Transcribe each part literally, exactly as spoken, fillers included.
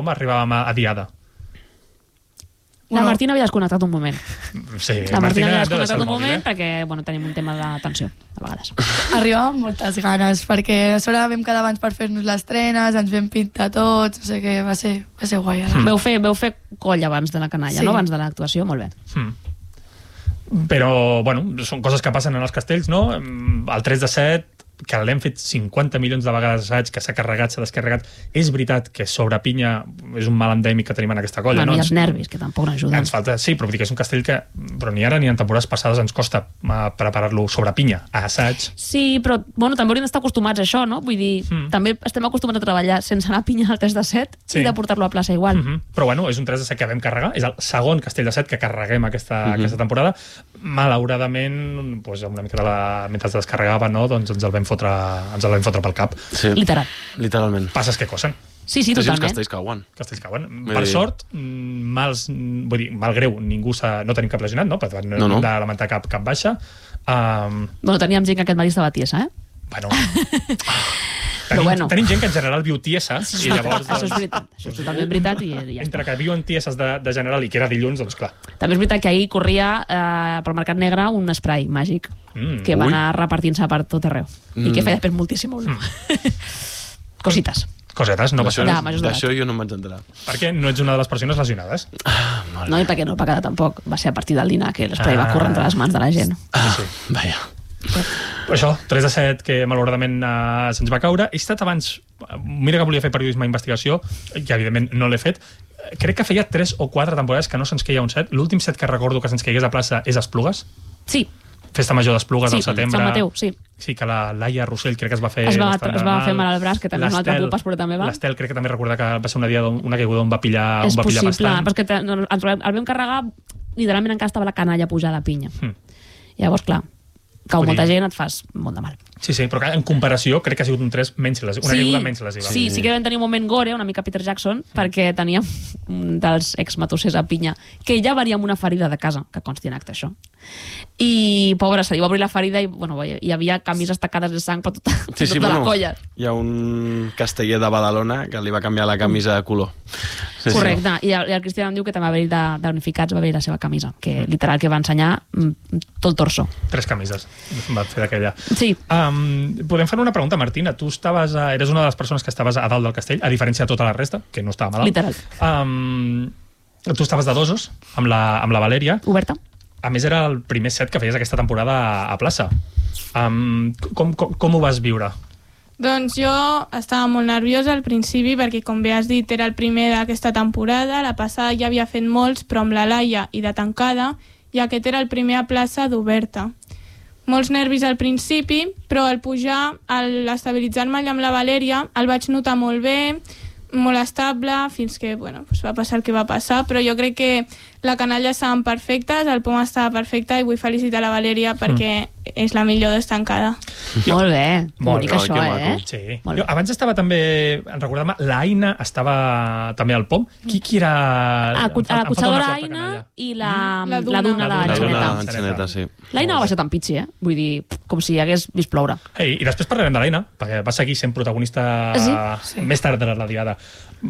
com arribàvem a, a Diada? La Martina havia desconnectat un moment. Sí, la Martina, Martina havia desconnectat desconnectat un moment perquè bueno, tenim un tema de tensió, a vegades. Arribàvem moltes ganes, perquè a sobre vam quedar abans per fer-nos les trenes, ens vam pintar tots, no sé què, va ser, va ser guai. Mm. Veu, fer, veu fer coll abans de la canalla, sí. no? Abans de l'actuació, molt bé. Mm. Però, bueno, són coses que passen en els castells, no? El tres de set, que l'hem fet cinquanta milions de vegades assaig, que s'ha carregat, s'ha descarregat. És veritat que sobre pinya és un mal endèmic que tenim en aquesta colla, bueno, no? I els nervis, que tampoc no ajuden. Ens falta, sí, però vull dir que és un castell que però ni ara ni en temporades passades ens costa uh, preparar-lo sobre pinya, a assaig. Sí, però bueno, també hauríem d'estar acostumats a això, no? Vull dir, mm. també estem acostumats a treballar sense anar a pinya al tres de set sí. i de portar-lo a plaça igual. Mm -hmm. Però bueno, és un tres de set que vam carregar, és el segon castell de set que carreguem aquesta, mm -hmm. aquesta temporada. Malauradament, doncs, una mica de la... mentre es descarregava, no? Doncs ens el vam fotre, ens el vam fotre pel cap. Sí. Literal. Literalment. Passes que cosen. Sí, sí, totalment. Els castells cauen. Castells cauen. Per sort, mals, vull dir, mal greu, ningú s'ha... no tenim cap lesionat, no? Per tant, no, no, no. hem de lamentar cap, cap baixa. Um... Bueno, teníem gent que aquest matí estava tiesa, eh? Bueno... Tenim, bueno. tenim gent que en general viu tiesa i llavors... Això és veritat, això és totalment veritat i ja entre que viuen tieses de, de general i que era dilluns, doncs clar. També és veritat que ahir corria eh, pel Mercat Negre un spray màgic mm, que va ui. anar repartint-se per tot arreu mm. i que feia per moltíssim olor. Mm. Cosites. Cosetes, no passa res. D'això jo no em vaig enterar. Perquè no ets una de les persones lesionades. Ah, no, i perquè no va quedar tampoc. Va ser a partir del dinar que l'espray ah. va córrer entre les mans de la gent. Ah, sí. Vaja. Però això, tres de set, que malauradament uh, se'ns va caure. He estat abans... Mira que volia fer periodisme d'investigació, que evidentment no l'he fet. Crec que feia tres o quatre temporades que no se'ns queia un set. L'últim set que recordo que se'ns caigués a plaça és Esplugues. Sí. Festa major d'Esplugues sí, al setembre. Sant Mateu, sí. Sí, que la Laia Rossell crec que es va fer... Es va, es va fer mal al braç, que també és una altra culpa, però també va. L'Estel crec que també recorda que va ser una dia una caiguda on va pillar, és on va pillar possible, bastant. És possible, perquè el vam carregar, literalment encara estava la canalla pujada a pinya. Hmm. Llavors, clar, cau molta gent, et fas molt de mal. Sí, sí, però en comparació crec que ha sigut un tres menys lesiva, una sí, caiguda menys lesiva. Sí, sí que vam tenir un moment gore, una mica Peter Jackson, mm. perquè teníem un dels ex-matossers a pinya, que ja venia amb una ferida de casa, que consti en acte, això. I, pobra, se li va obrir la ferida i bueno, hi havia camises tacades de sang per tota, sí, per tota sí, la bueno, colla. Hi ha un casteller de Badalona que li va canviar la camisa de color. Sí, correcte, sí. I el, el Cristian em diu que també va haver-hi de, de unificats, va haver-hi la seva camisa, que literal que va ensenyar tot el torso. Tres camises va fer d'aquella. Sí. Um, podem fer una pregunta, Martina. Tu estaves a, eres una de les persones que estaves a dalt del castell, a diferència de tota la resta, que no estava a dalt. Literal. Um, tu estaves de dosos amb la, amb la Valèria. Oberta. A més, era el primer set que feies aquesta temporada a, a plaça. Um, com, com, com ho vas viure? Doncs jo estava molt nerviosa al principi perquè, com bé has dit, era el primer d'aquesta temporada. La passada ja havia fet molts, però amb la Laia i de tancada, i aquest era el primer a plaça d'oberta. Molts nervis al principi, però al pujar, al estabilitzar-me allà amb la Valèria, el vaig notar molt bé, molt estable, fins que bueno, pues va passar el que va passar, però jo crec que la canalla estaven perfectes, el pom estava perfecte i vull felicitar la Valèria perquè mm. és la millor d'estancada. Molt bé, molt bonic això, eh? Sí. Jo, abans estava també, en recordar-me, l'Aina estava també al pom. Qui, qui era... A, a la cotxadora Aina i la, la Duna, la Duna de l'Enxaneta. Sí. L'Aina no va ser tan pitxi, eh? Vull dir, com si hagués vist ploure. Hey, I després parlarem de l'Aina, perquè va seguir sent protagonista sí? Sí. més tard de la diada.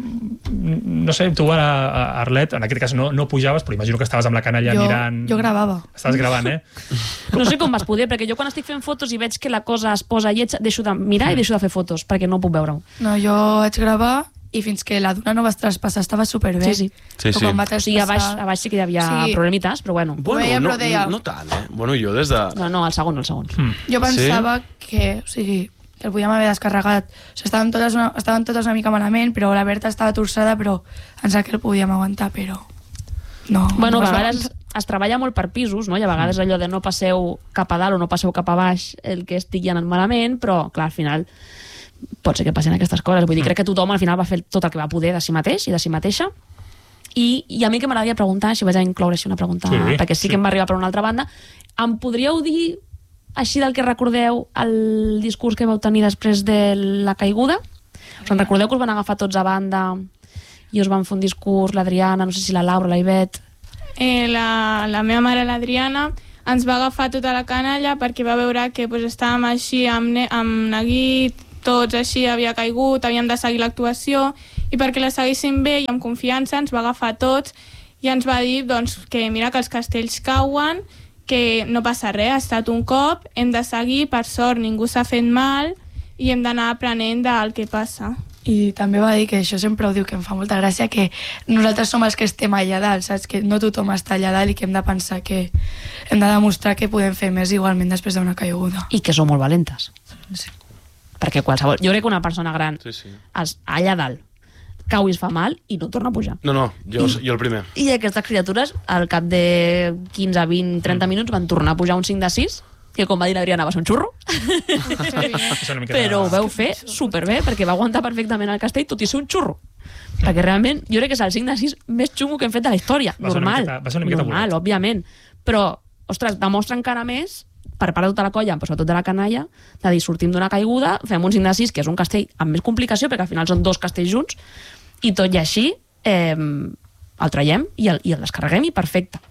No sé, tu ara, Arlet, en aquest cas no, no pujaves, però imagino que estaves amb la canalla jo, mirant... Jo gravava. Estaves gravant, eh? No sé com vas poder, perquè jo quan estic fent fotos i veig que la cosa es posa lletja, deixo de mirar i deixo de fer fotos, perquè no puc veure-ho. No, jo vaig gravar i fins que la Duna no vas traspassar estava superbé. Sí, sí. sí, sí. O sigui, a baix, a baix sí que hi havia sí. problemites, però bueno. Bueno, veia, no, però deia... no tant, eh? Bueno, jo des de... No, no, el segon, el segon. Mm. Jo pensava sí? que, o sigui, que el podíem haver descarregat. O sigui, estaven, totes una, estaven totes una mica malament, però la Berta estava torçada, però pensava que el podíem aguantar, però... No, bueno, no a vegades es treballa molt per pisos, no? I a vegades allò de no passeu cap a dalt o no passeu cap a baix el que estigui anant malament, però, clar, al final pot ser que passin aquestes coses. Vull dir, crec que tothom al final va fer tot el que va poder de si mateix i de si mateixa. I, i a mi que m'agradaria preguntar, si vaig a incloure així una pregunta, sí, perquè sí, sí que em va arribar per una altra banda, em podríeu dir, així del que recordeu, el discurs que vau tenir després de la caiguda? Us en recordeu que us van agafar tots a banda i us van fer un discurs, l'Adriana, no sé si la Laura, la Ivet... Eh, la, la meva mare, l'Adriana, ens va agafar tota la canalla perquè va veure que pues, estàvem així amb, ne amb neguit, tots així havia caigut, havíem de seguir l'actuació i perquè la seguíssim bé i amb confiança ens va agafar tots i ens va dir doncs, que mira que els castells cauen, que no passa res, ha estat un cop, hem de seguir, per sort ningú s'ha fet mal i hem d'anar aprenent del que passa. I també va dir que això sempre ho diu, que em fa molta gràcia, que nosaltres som els que estem allà dalt, saps? Que no tothom està allà dalt i que hem de pensar que hem de demostrar que podem fer més igualment després d'una caiguda. I que som molt valentes. Sí. Perquè qualsevol... Jo crec que una persona gran Sí, sí. es, allà dalt cau i es fa mal i no torna a pujar. No, no, jo, I- jo el primer. I aquestes criatures, al cap de quinze, vint, trenta minuts, van tornar a pujar un cinc de sis, que com va dir l'Adriana va ser un xurro, És una miqueta- però ho veu fer superbé, perquè va aguantar perfectament el castell tot i ser un xurro. Perquè realment jo crec que és el cinc de sis més xungo que hem fet de la història. Va ser una Normal, miqueta- va ser una miqueta normal, avorrit. òbviament. Però, ostres, demostra encara més per part de tota la colla, però sobretot de la canalla, de dir, sortim d'una caiguda, fem un cinc de sis, que és un castell amb més complicació, perquè al final són dos castells junts, i tot i així eh, el traiem i el, i el descarreguem i perfecte.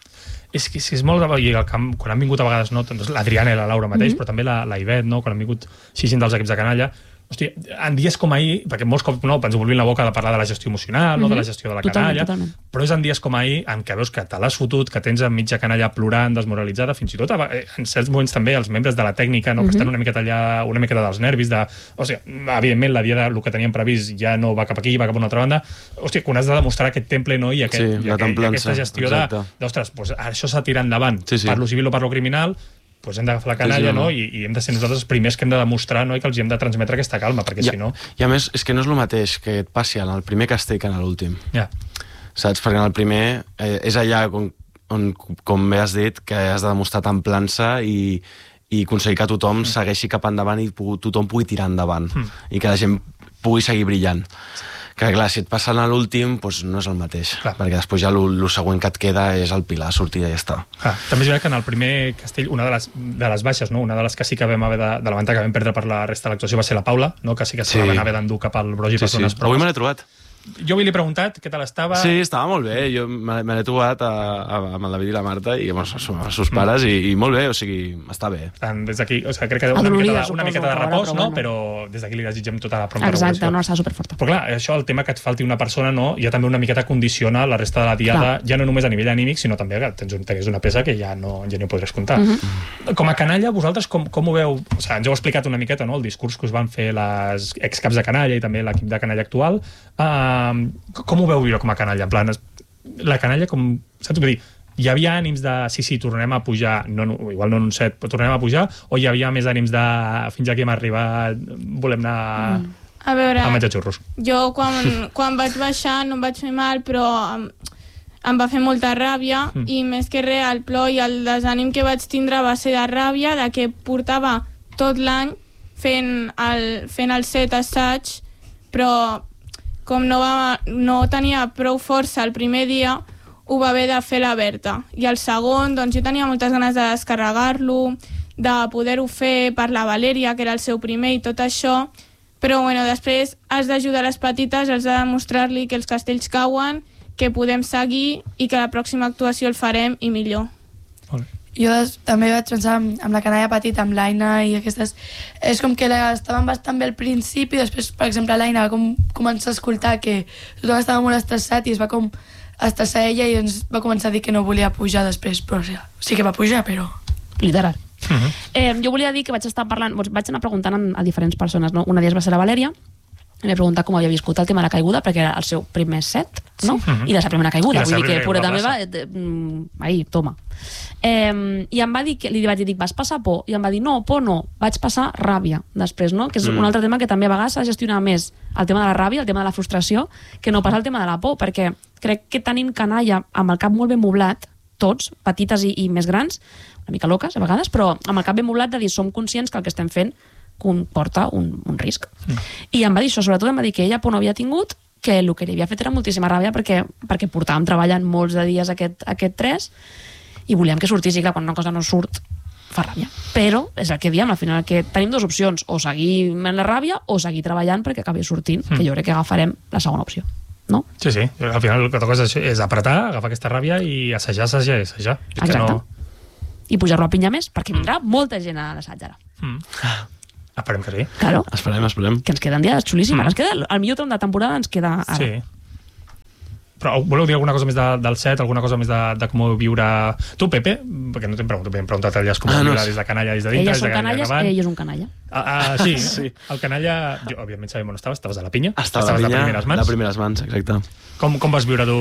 És que, és que és molt... I el camp, quan han vingut a vegades, no, doncs l'Adriana i la Laura mateix, Mhm. però també la, la Ivet, no, quan han vingut així gent dels equips de canalla, hosti, en dies com ahir, perquè molts cops no, ens omplim la boca de parlar de la gestió emocional, no, de la gestió de la Totalment, canalla, totalment. però és en dies com ahir en què veus que te l'has fotut, que tens a mitja canalla plorant, desmoralitzada, fins i tot a- en certs moments també els membres de la tècnica, no, que estan una miqueta allà, una miqueta dels nervis, de, o sigui, evidentment la dia del que teníem previst ja no va cap aquí, va cap a una altra banda, hòstia, quan has de demostrar aquest temple, no, i, aquest, Sí, i, la aquest, i templança, aquesta gestió de, exacte. d'ostres, doncs això s'ha tirat endavant, Sí, sí. per lo civil o per lo criminal, doncs hem d'agafar la canalla, Sí, sí, no? no. I, i hem de ser nosaltres els primers que hem de demostrar, no? I que els hi hem de transmetre aquesta calma, perquè I, si no... I a més, és que no és el mateix que et passi en el primer castell que en l'últim. Ja. Saps? Perquè en el primer eh, és allà on, on, com bé has dit, que has de demostrar templança i, i aconseguir que tothom mm. segueixi cap endavant i pu- tothom pugui tirar endavant mm. i que la gent pugui seguir brillant. Que clar, si et passa a l'últim, doncs no és el mateix, Clar. perquè després ja el següent que et queda és el pilar, sortir i ja està. Ah, també és veritat que en el primer castell, una de les, de les baixes, no? Una de les que sí que vam haver de, de lamentar, que vam perdre per la resta de l'actuació, va ser la Paula, no? Que sí que se Sí. la van haver d'endur cap al Brogi per fer unes Avui proves. me l'he trobat. Jo avui li he preguntat què tal estava... Sí, estava molt bé. Jo me me l'he trobat a, a, amb el David i la Marta i amb els, els seus pares i, i molt bé, o sigui, està bé. Per tant, des d'aquí, o sigui, crec que una Adolorida, miqueta, de, una suposo, miqueta de però repòs, bueno, no? bueno. Però des d'aquí li desitgem tota la prompta Exacte, recuperació. no, està superforta. Però clar, això, el tema que et falti una persona, no, ja també una miqueta condiciona la resta de la diada, Clar. ja no només a nivell anímic, sinó també que tens, un, tens una peça que ja no, ja no podràs comptar. Mhm. Com a canalla, vosaltres com, com ho veu? O sigui, ens heu explicat una miqueta, no?, el discurs que us van fer les excaps de canalla i també l'equip de canalla actual. Uh, com ho veu viure com a canalla? En plan, es- la canalla, com, saps què dir? Hi havia ànims de, sí, sí, tornem a pujar, no, no, igual no en un set, però tornem a pujar, o hi havia més ànims de, fins aquí hem arribat, volem anar mm. A veure, a menjar xurros? jo quan, quan vaig baixar no em vaig fer mal, però em, em va fer molta ràbia Mm. i més que res el plor i el desànim que vaig tindre va ser de ràbia, de que portava tot l'any fent el, fent el set assaig, però com no, va, no tenia prou força el primer dia, ho va haver de fer la Berta. I el segon, doncs jo tenia moltes ganes de descarregar-lo, de poder-ho fer per la Valèria, que era el seu primer i tot això, però bueno, després has d'ajudar les petites, has de demostrar-li que els castells cauen, que podem seguir i que la pròxima actuació el farem i millor. Molt bé. Jo des, també vaig pensar amb, amb la canalla petita, amb l'Aina i aquestes... És com que la, estaven bastant bé al principi, després, per exemple, l'Aina va com, començar a escoltar que tothom estava molt estressat i es va com estressar ella i ens va començar a dir que no volia pujar després, però sí, sí que va pujar, però... Literal. Uh -huh. Eh, jo volia dir que vaig estar parlant, doncs vaig anar preguntant a, a diferents persones, no? Una d'elles va ser la Valèria, i li preguntar com havia viscut el tema de la caiguda, perquè era el seu primer set, no? Sí. I la seva primera caiguda, I la vull seva dir que primera pureta plaça. meva, eh, mm, ahí, toma. Eh, I em va dir, que li vaig dir, dic, vas passar por? I em va dir, no, por no, vaig passar ràbia després, no? Que és mm. un altre tema que també a vegades s'ha de gestionar més el tema de la ràbia, el tema de la frustració, que no pas el tema de la por, perquè crec que tenim canalla amb el cap molt ben moblat, tots, petites i, i més grans, una mica loques a vegades, però amb el cap ben moblat de dir, som conscients que el que estem fent comporta un, un risc. Mm. I em va dir això, sobretot em va dir que ella por no havia tingut, que el que li havia fet era moltíssima ràbia perquè, perquè portàvem treballant molts de dies aquest, aquest tres i volíem que sortís, i clar, quan una cosa no surt fa ràbia, però és el que diem al final, que tenim dues opcions, o seguir amb la ràbia o seguir treballant perquè acabi sortint, mm. que jo crec que agafarem la segona opció, no? Sí, sí. Al final el que toca és, és apretar, agafar aquesta ràbia i assajar, assajar, assajar. És que Exacte. no... I pujar-lo a pinya més, perquè vindrà molta gent a l'assaig ara. Mm. Esperem que sí. Claro, Esperem, esperem. que ens queden dies xulíssimes. Mm. Ens queda, el millor tram de temporada ens queda ara. Sí. Però voleu dir alguna cosa més de, del set, alguna cosa més de, de com viure... Tu, Pepe, perquè no t'hem preguntat, t'hem preguntat a elles com Ah, no, viure sí. des de canalla, des de dintre, Elles des de són canalla canalles, davant. ell és un canalla. Ah, ah, sí, sí, el canalla... Jo, òbviament, sabem on estaves, estaves a la pinya. Estava estaves a la pinya, de primeres mans. de primeres mans, exacte. Com, com vas viure tu...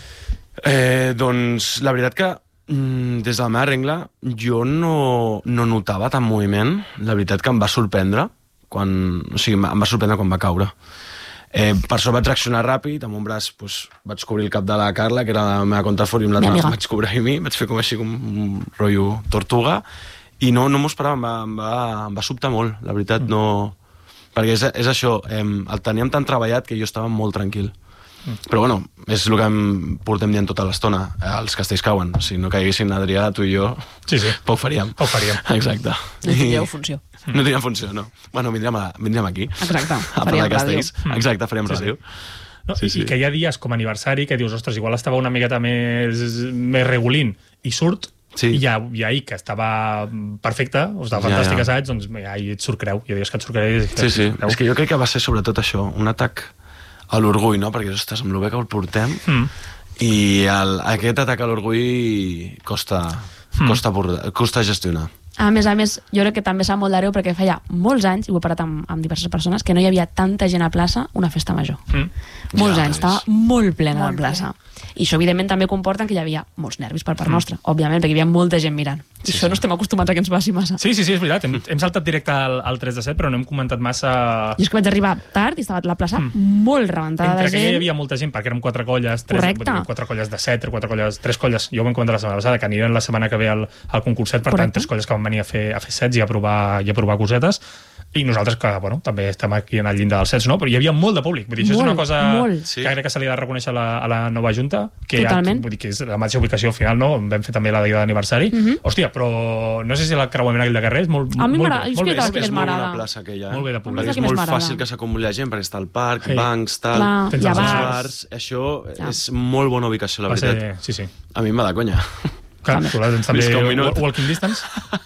Eh, doncs la veritat que mm, des de la meva rengla jo no, no notava tant moviment. La veritat que em va sorprendre quan, o sigui, em va sorprendre quan va caure. Eh, per això vaig reaccionar ràpid, amb un braç doncs, vaig cobrir el cap de la Carla, que era la meva contrafort, i amb l'altre amiga. vaig cobrir a mi, vaig fer com així com un rotllo tortuga, i no, no m'ho esperava, em va, em, va, em va sobtar molt, la veritat, mm. no... Perquè és, és això, eh, el teníem tan treballat que jo estava molt tranquil. Mm. Però bueno, és el que em portem dient tota l'estona, els castells cauen. Si no caiguessin Adrià, tu i jo, Sí, sí. ho faríem. Ho faríem. Exacte. No tindríeu funció. No teníem funció, no. Bueno, vindríem, a, vindríem aquí. Exacte, A faríem parlar de castells. ràdio. Exacte, faríem Sí, sí. ràdio. No? Sí, I, sí. I que hi ha dies com aniversari que dius, ostres, igual estava una miqueta més, més regulint i surt, Sí. i, ja, i ahir que estava perfecte, o estava Ja, fantàstic ja. assaig, doncs ahir et surt creu. Hi ha dies que et surt creu. i Sí, sí. et surt creu. És que jo crec que va ser sobretot això, un atac a l'orgull, no? Perquè, ostres, amb el bé que el portem, Mm. i el, aquest atac a l'orgull costa, Mm. costa, por- costa gestionar. A més a més, jo crec que també sap molt de greu perquè feia molts anys, i ho he parlat amb, amb diverses persones, que no hi havia tanta gent a plaça una festa major. Mm. Molts Ja, anys, és- estava molt plena Molt la plaça. I això, evidentment, també comporta que hi havia molts nervis per part nostra, òbviament, perquè hi havia molta gent mirant. I això no estem acostumats a que ens passi massa. Sí, sí, sí, és veritat. Hem, hem saltat directe al, al tres de set, però no hem comentat massa... Jo és que vaig arribar tard i estava la plaça Mm. molt rebentada Entre de que ja hi gent. havia molta gent, perquè érem quatre colles, tres, Correcte. vull dir, quatre colles de set, quatre colles, tres colles. Jo ho vam comentar la setmana passada, que anirem la setmana que ve al, al concurset, per Correcte. tant, tres colles que van venir a fer, a fer sets i a provar, i a provar cosetes. I nosaltres, que bueno, també estem aquí en el llindar dels sets, no? Però hi havia molt de públic. Vull dir, això és Molt, una cosa molt. Sí. que crec que se li ha de reconèixer a la, a la nova Junta, que, Totalment. ha, vull dir, que és la mateixa ubicació al final, no? Vam fer també la dia d'aniversari. Mhm. Hòstia, però no sé si el creuament aquell de carrer és molt, A mi molt m'agrada, bé. és Molt que bé, és és, que és, és molt m'agrada. bona plaça aquella. Molt bé de públic. Perquè És és que més molt m'agrada. fàcil que s'acumuli la gent, perquè està al parc, Sí. bancs, tal... Clar, Tens hi ha els els bars. bars, això Ja. és molt bona ubicació, la va veritat. ser, sí, sí. A mi em va de conya. Clar, tu la tens també Visca un minut. walking distance.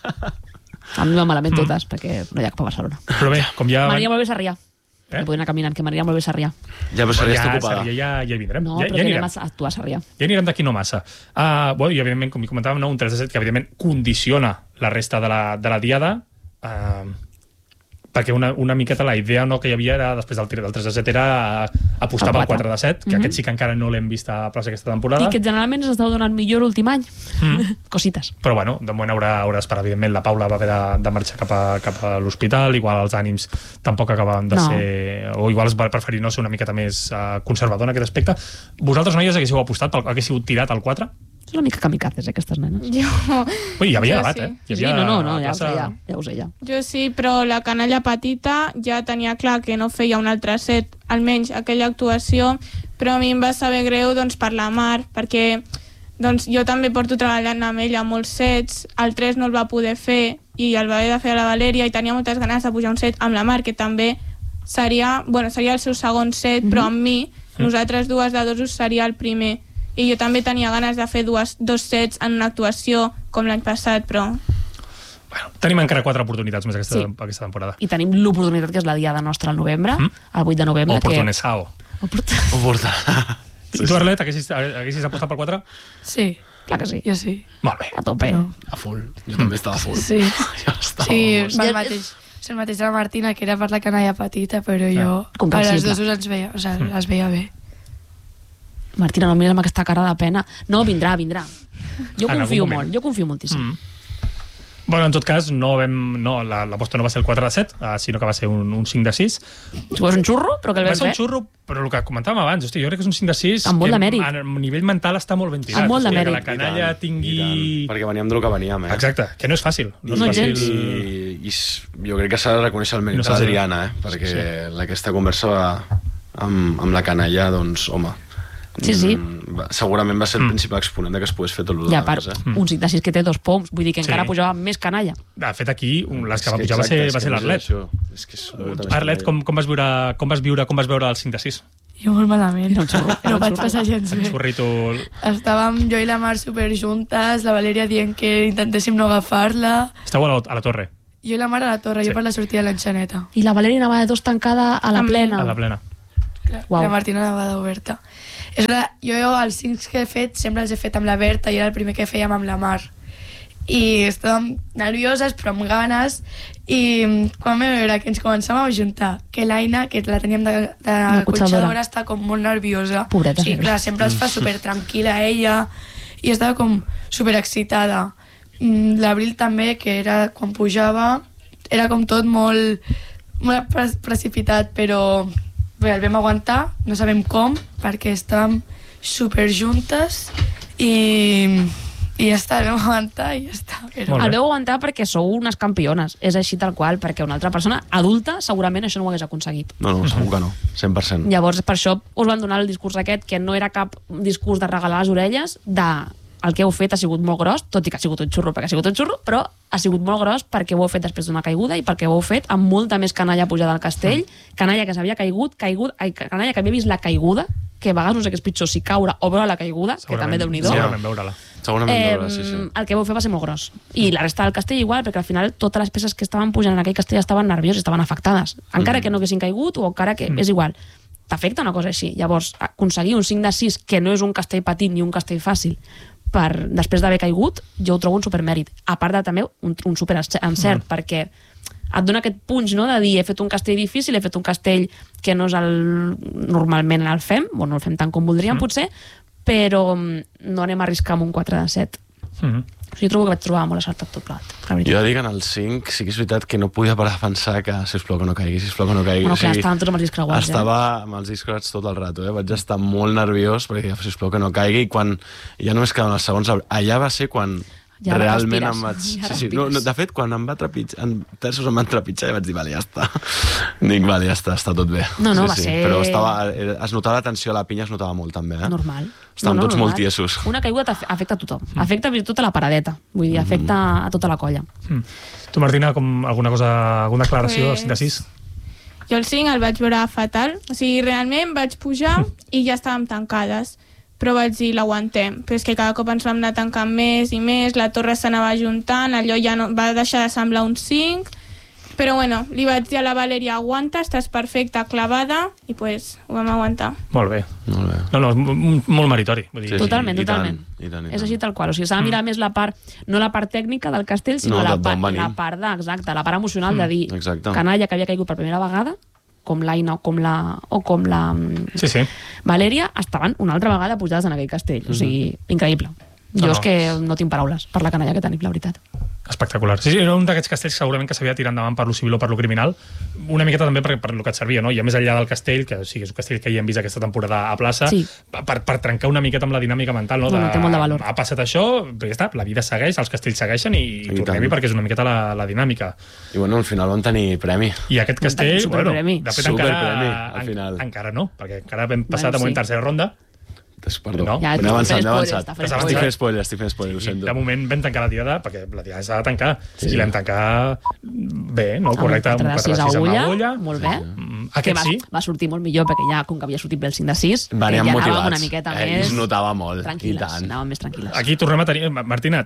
A mi va malament totes, perquè no hi ha cap a Barcelona. Però bé, com ja... M'aniria molt bé Sarrià. Eh? Eh? Podria anar caminant, que m'aniria molt bé Sarrià. Ja, però seria ja, ocupada. Sarrià, ja, ja hi vindrem. No, ja, però ja que anirem. anem a actuar a Sarrià. Ja anirem d'aquí no massa. Uh, bueno, I, evidentment, com comentàvem, no, un tres de set que, evidentment, condiciona la resta de la, de la diada, uh, perquè una, una miqueta la idea no, que hi havia era, després del, tir- del tres de set era uh, apostar El pel quatre. quatre de set, que Mhm. aquest sí que encara no l'hem vist a plaça aquesta temporada. I que generalment s'estava donant millor l'últim any. Mm. Cosites. Però bueno, de moment haurà, haurà d'esperar. Evidentment, la Paula va haver de, de marxar cap a, cap a l'hospital, igual els ànims tampoc acabaven de No. ser... O igual es va preferir no ser una miqueta més uh, conservador en aquest aspecte. Vosaltres, noies, haguéssiu apostat, pel, haguéssiu tirat al quatre? És una mica kamikazes, aquestes nenes. Jo, Ui, hi havia Jo debat, sí. eh? Hi Sí, havia no, no, no, ja ho plaça- sé, ja, ja ho sé, ja. jo sí, però la canalla petita ja tenia clar que no feia un altre set, almenys aquella actuació, però a mi em va saber greu doncs, per la Mar, perquè doncs, jo també porto treballant amb ella molts sets, el tres no el va poder fer i el va haver de fer a la Valèria i tenia moltes ganes de pujar un set amb la Mar, que també seria, bueno, seria el seu segon set, però amb mi, nosaltres dues de dos seria el primer. I jo també tenia ganes de fer dues, dos sets en una actuació com l'any passat, però Bueno, tenim encara quatre oportunitats més aquesta, Sí. aquesta temporada. I tenim l'oportunitat que és la diada nostra al novembre, Mm. el vuit de novembre. Oportunesao. Que... Oport... Ho porta. I tu, Arlet, haguessis, haguessis apostat pel quatre? Sí, Clar que sí, jo sí. Molt bé. a tope. No. A full. Jo també estava a full. Sí. Jo estava Sí, molt. va el Ja- mateix. És el mateix de la Martina, que era per la canalla petita, però jo a Comprensible. les dues us ens veia, o sigui, les veia bé. Martina, no mires amb aquesta cara de pena. No, vindrà, vindrà. Jo En algun confio moment. molt, jo confio moltíssim. Mm. Bueno, en tot cas, no vam, no, la, l'aposta no va ser el quatre de set, uh, sinó que va ser un, un cinc de sis. Si vols un xurro, però que el Va vam ser un fer. xurro, però el que comentàvem abans, hosti, jo crec que és un cinc de sis Amb molt que de mèrit. a, a nivell mental està molt ben tirat. Amb molt de Hosti, mèrit. Que la canalla I tant, tingui... i tant, perquè veníem del que veníem, eh? Exacte, que no és fàcil. No, No és fàcil. gens. I, i s- jo crec que s'ha de reconèixer el mèrit No no s'ha de- d'Adriana, eh? Perquè sí. aquesta conversa va amb, amb la canalla, doncs, home... Sí, sí. mm, va, segurament va ser el principal exponent de que es pogués fer tot el Ja, a part, eh? un cinc de sis que té dos poms, vull dir que Sí. encara pujava més canalla. De fet, aquí, un- les que És va pujar va exacte, ser, és va que ser no és l'Arlet. això. És que és molta més Arlet, canalla. com, com, vas viure, com vas viure com vas veure el cinc de sis? Jo molt malament. Era un xurro, era No un vaig xurro. passar gens Un bé. xurrito... Estàvem jo i la Mar superjuntes, la Valèria dient que intentéssim no agafar-la, Esteu a la, a la torre. Jo i la mare a la torre, Sí. jo per la sortida de l'enxaneta. I la Valèria anava de dos tancada a la Amb- plena. A la plena. Clar, Uau. La Martina anava d'oberta. És la, jo els cinc que he fet sempre els he fet amb la Berta i era el primer que fèiem amb la Mar. I estàvem nervioses però amb ganes i quan vam veure que ens començàvem a juntar que l'Aina, que la teníem de, de cotxadora. cotxadora, està com molt nerviosa. Pobreta, sí, sí. clar, sempre es fa super tranquil·la ella i estava com super excitada. Mm, L'Abril també, que era quan pujava, era com tot molt, molt pre precipitat, però bé, el vam aguantar, no sabem com, perquè estàvem super juntes i, i ja està, el vam aguantar i ja està. Però... Molt bé. El veu aguantar perquè sou unes campiones. És així tal qual, perquè una altra persona adulta segurament això no ho hagués aconseguit. No, no, segur que no, cent per cent. Llavors, per això us van donar el discurs aquest, que no era cap discurs de regalar les orelles, de el que heu fet ha sigut molt gros, tot i que ha sigut un xurro, perquè ha sigut un xurro, però ha sigut molt gros perquè ho heu fet després d'una caiguda i perquè ho heu fet amb molta més canalla pujada al castell, canalla que s'havia caigut, caigut, ai, canalla que havia vist la caiguda, que a vegades no sé què és pitjor, si caure o veure la caiguda, que també Déu-n'hi-do. Segurament veure-la. Segurament Eh, veure, sí, sí. el que vau fer va ser molt gros. I la resta del castell igual, perquè al final totes les peces que estaven pujant en aquell castell estaven nervioses, estaven afectades. Encara Mm. que no haguessin caigut o encara que... És igual. T'afecta una cosa així. Llavors, aconseguir un cinc de sis, que no és un castell petit ni un castell fàcil, per, després d'haver caigut, jo ho trobo un supermèrit. A part de també un, un superencert, mm. perquè et dona aquest punx, no?, de dir he fet un castell difícil, he fet un castell que no és el normalment el fem, o no el fem tant com voldríem, mm. potser, però no anem a arriscar amb un quatre de set. Mm-hmm. Jo trobo que vaig trobar molt acertat tot plat. Jo dic en el cinc, sí que és veritat que no podia parar de pensar que, sisplau, que no caigui, sisplau, que no caigui. Bueno, clar, estàvem tots amb els discs creuats, Estava amb els discs creuats tot el rato, eh? Vaig estar molt nerviós perquè, sisplau, que no caigui, i quan ja només quedaven els segons, allà va ser quan Ja realment respires, em vaig... ja sí, sí. respires. No, no, de fet, quan em va trepitjar, en terços em van trepitjar i vaig dir, vale, ja està. Dic, vale, ja està, està tot bé. No, no, sí, va sí. ser- Però estava, es notava la tensió a la pinya, es notava molt també, eh? Normal. Estàvem No, no, tots normal. molt tiesos. Una caiguda t'af- afecta a tothom. Afecta fins i tot a la paradeta. Vull dir, afecta a tota la colla. Mm. Tu, Martina, com alguna cosa, alguna declaració Pues- pues... de sis? Jo el cinc el vaig veure fatal. O sigui, realment vaig pujar i ja estàvem tancades. Però vaig dir, l'aguantem. Però és que cada cop ens vam anar tancant més i més, la torre s'anava juntant, allò ja no, va deixar de semblar un cinc. Però bueno, li vaig dir a la Valèria, aguanta, estàs perfecta, clavada, i pues ho vam aguantar. Molt bé. Molt bé. No, no, és m- molt meritori. Vull dir, Sí, sí. Totalment, i tant, totalment. i tant, i És tant. així tal qual. O sigui, s'ha de mirar més la part, no la part tècnica del castell, sinó No, la, d'on part, venim. la part de, exacte, la part emocional de dir exacte. canalla que havia caigut per primera vegada, com l'Aina o com la, o com la Sí, sí. Valèria, estaven una altra vegada pujades en aquell castell. O sigui, increïble. Jo No, és no. que no tinc paraules per la canalla que tenim, la veritat. Espectacular. Sí, sí, era un d'aquests castells segurament que s'havia tirat endavant per lo civil o per lo criminal, una miqueta també per, per lo que et servia, no? I a més enllà del castell, que sí, és un castell que ja hem vist aquesta temporada a plaça, Sí. per, per trencar una miqueta amb la dinàmica mental, no? Bueno, té molt de valor. Ha passat això, però ja està, la vida segueix, els castells segueixen i, I i tornem-hi tant. perquè és una miqueta la, la dinàmica. I bueno, al final van tenir premi. I aquest castell, bueno, Superpremi. de fet Superpremi, encara, al final. en, encara no, perquè encara hem passat Bueno, a una sí. tercera ronda. Perdó, No. Ja, m'he avançat, m'he spoilers, avançat. està fent Estic spoilers. fent spoilers, estic fent spoilers, ho I sento. de moment vam tancar la diada, perquè la diada s'ha de tancar. Sí. I l'hem tancar bé, no? Correcte, Amb amb un quatre de sis amb agulla, agulla. molt bé. Mm, Que Aquest va, sí. va sortir molt millor, perquè ja, com que havia sortit bé el cinc de sis, Veníem ja anàvem motivats. una miqueta Eh, més es notava molt, i tranquil·les, tant. anàvem més tranquil·les. Aquí tornem a tenir... Martina,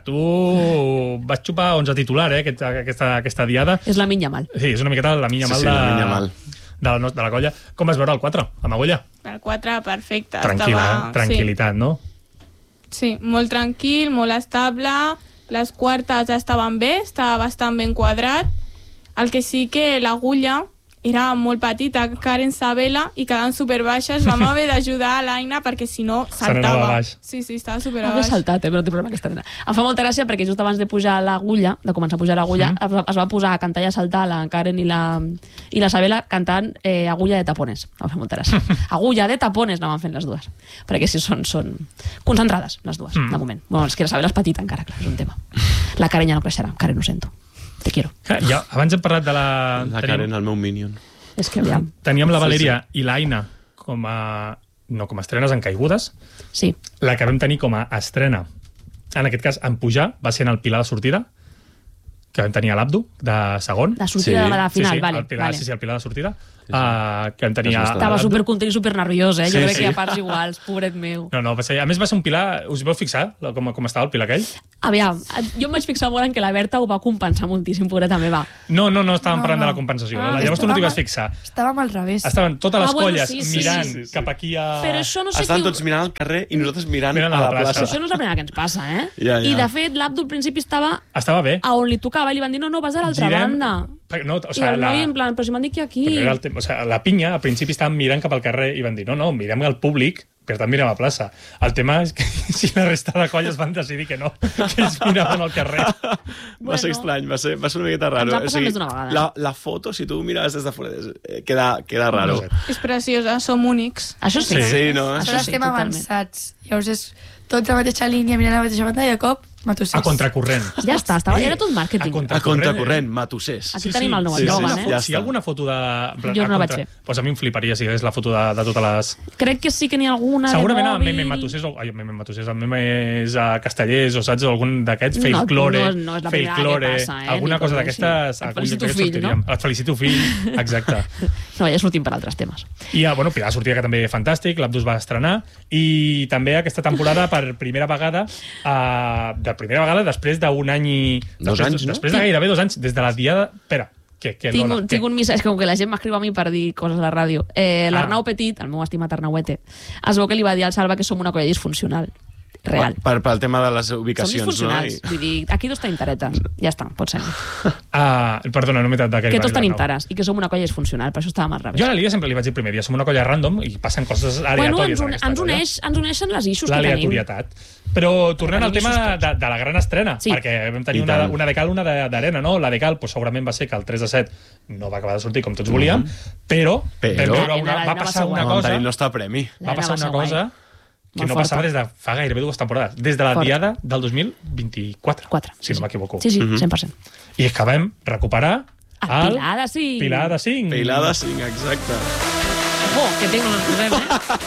tu vas xupar onze titular, eh, aquesta, aquesta, aquesta diada. És la minya mal. Sí, és una miqueta la minya Sí, mal, sí, de, la minya mal. de, la, no- de la colla. Com vas veure el quatre, amb agulla? El quatre, perfecte. Tranquil·la, estava... eh? Tranquil·litat, no? Sí, sí, molt tranquil, molt estable. Les quartes estaven bé, estava bastant ben quadrat. El que sí que l'agulla era molt petita, Karen Sabela, i quedant superbaixes. Vam haver d'ajudar a l'Aina perquè si no Se n'anava saltava. baix. Sí, sí, estava Hauria superbaix. saltat, eh, però no té problema aquesta nena. Em fa molta gràcia perquè just abans de pujar l'agulla, de començar a pujar l'agulla, Mhm. es, va- es va posar a cantar i a saltar la Karen i la, i la Sabela cantant eh, Agulla de tapones. Em fa molta gràcia. Agulla de tapones anaven fent les dues. Perquè si són, són concentrades, les dues, Mm. de moment. Bueno, és que la Sabela és petita encara, clar, és un tema. La Karen ja no creixerà. Karen, ho sento. Te quiero. Ja, ja, abans hem parlat de la... La tenim- Karen, el meu minion. És que aviam. Teníem la Sí, Valèria i l'Aina com a... no com a estrenes en caigudes. Sí. La que vam tenir com a estrena, en aquest cas, en pujar, va ser en el Pilar de sortida, que vam tenir a l'Abdu, de segon. La sortida Sí. de la final, sí, sí, vale. el Pilar, vale. sí, sí, el Pilar de sortida. uh, que en tenia... Estava supercontent i supernerviós, eh? Jo Sí, crec sí. que hi ha parts iguals, pobret meu. No, no, va ser, a més va ser un pilar... Us vau fixar com, com estava el pilar aquell? Aviam, jo em vaig fixar molt en que la Berta ho va compensar moltíssim, pobreta meva. No, no, no estàvem No, parlant no. de la compensació. Ah, Llavors tu no t'hi vas estàvem- fixar. Estàvem al revés. Estaven totes les Ah, bueno, colles sí, sí, mirant sí, sí. cap aquí a... Però això no sé Estan si... tots mirant al carrer i nosaltres mirant, Mirant a la plaça. Això no és la primera que ens passa, eh? Ja, ja. I, de fet, l'Abdu al principi estava Estava bé. a on li tocava i li van dir, no, no, vas a l'altra Girem- banda. Perquè No, o I sigui, el la... noi en plan, però si m'han dit que aquí... Però era el tema, o sigui, la pinya, al principi estaven mirant cap al carrer i van dir, no, no, mirem al públic, per tant mirem a plaça. El tema és que si la resta de colles van decidir que no, que ells miraven al carrer. Va Bueno. ser estrany, va ser, va ser una miqueta raro. Ens ha passat més d'una vegada. la, la foto, si tu miraves des de fora, eh, queda, queda raro. No sé. És preciosa, som únics. Això sí. Sí. Sí, no? Això Però sí, estem totalment. avançats. Llavors és tots a la mateixa línia, mirant la mateixa banda i de cop, matossers. A contracorrent. Ja està, estava, era tot A màrqueting. A contracorrent, matossers. Aquí tenim el nou sí, sí, eslògan, sí. eh? Ja Si hi ha alguna foto de... en plan, Jo a no la vaig contra- fer. Pues a mi em fliparia si hi hagués la foto de, de totes les... Crec que sí que n'hi ha alguna Segurament de el mòbil... meme Matossers, o, ai, el meme Matossers, el meme és a Castellers, o saps, o algun d'aquests, No, Folklore, no, no és la primera Folklore, que passa, eh, alguna ni cosa com d'aquestes... així. Et algun felicito, d'aquests fill, sortiríem. no? Et felicito, fill, exacte. No, ja sortim per altres temes. I, ah, bueno, Pilar sortia que també fantàstic, l'Abdus va estrenar, i també aquesta temporada, per primera vegada, uh, de primera vegada, després d'un any i... Dos després, anys, no? Després de gairebé dos anys, des de la diada... Espera, què, què, Tinc, Lola, un, què? tinc un missatge, com que la gent m'escriu a mi per dir coses a la ràdio. Eh, L'Arnau Ah. Petit, el meu estimat Arnauete, es veu que li va dir al Salva que som una colla disfuncional. Real. Per, pel tema de les Som ubicacions, no? disfuncionals. Vull dir, aquí dos tenim taretes. Ja està, pot ser. Ah, perdona, no m'he de què Que li va tots dir tenim l'Arnau. tares i que som una colla disfuncional, per això estàvem al revés. Jo a la Lídia sempre li vaig dir el primer dia, som una colla random i passen coses aleatòries. Bueno, ens, en un, aquesta ens, colla. uneix, ens uneixen les eixos que tenim. L'aleatorietat. Però tornant al Tenim tema eixos tots. de, de la gran estrena, Sí. perquè vam tenir I una, tant. una de cal, una de- d'arena, no? La de cal pues, segurament va ser que el tres de set no va acabar de sortir com tots volíem, però, Però- vam veure La una, arena va va passar ser una guai. Vam cosa, tenir el nostre premi. La va arena passar va ser una guai. cosa que Molt no passava forta. des de fa gairebé dues temporades, des de la Fort. diada del dos mil vint-i-quatre, Quatre. si no m'equivoco. Sí, sí, cent per cent. I és que vam recuperar El Pilar de cinc. Pilar de cinc. Pilar de cinc, exacte. Oh, que tecno ens posem, eh?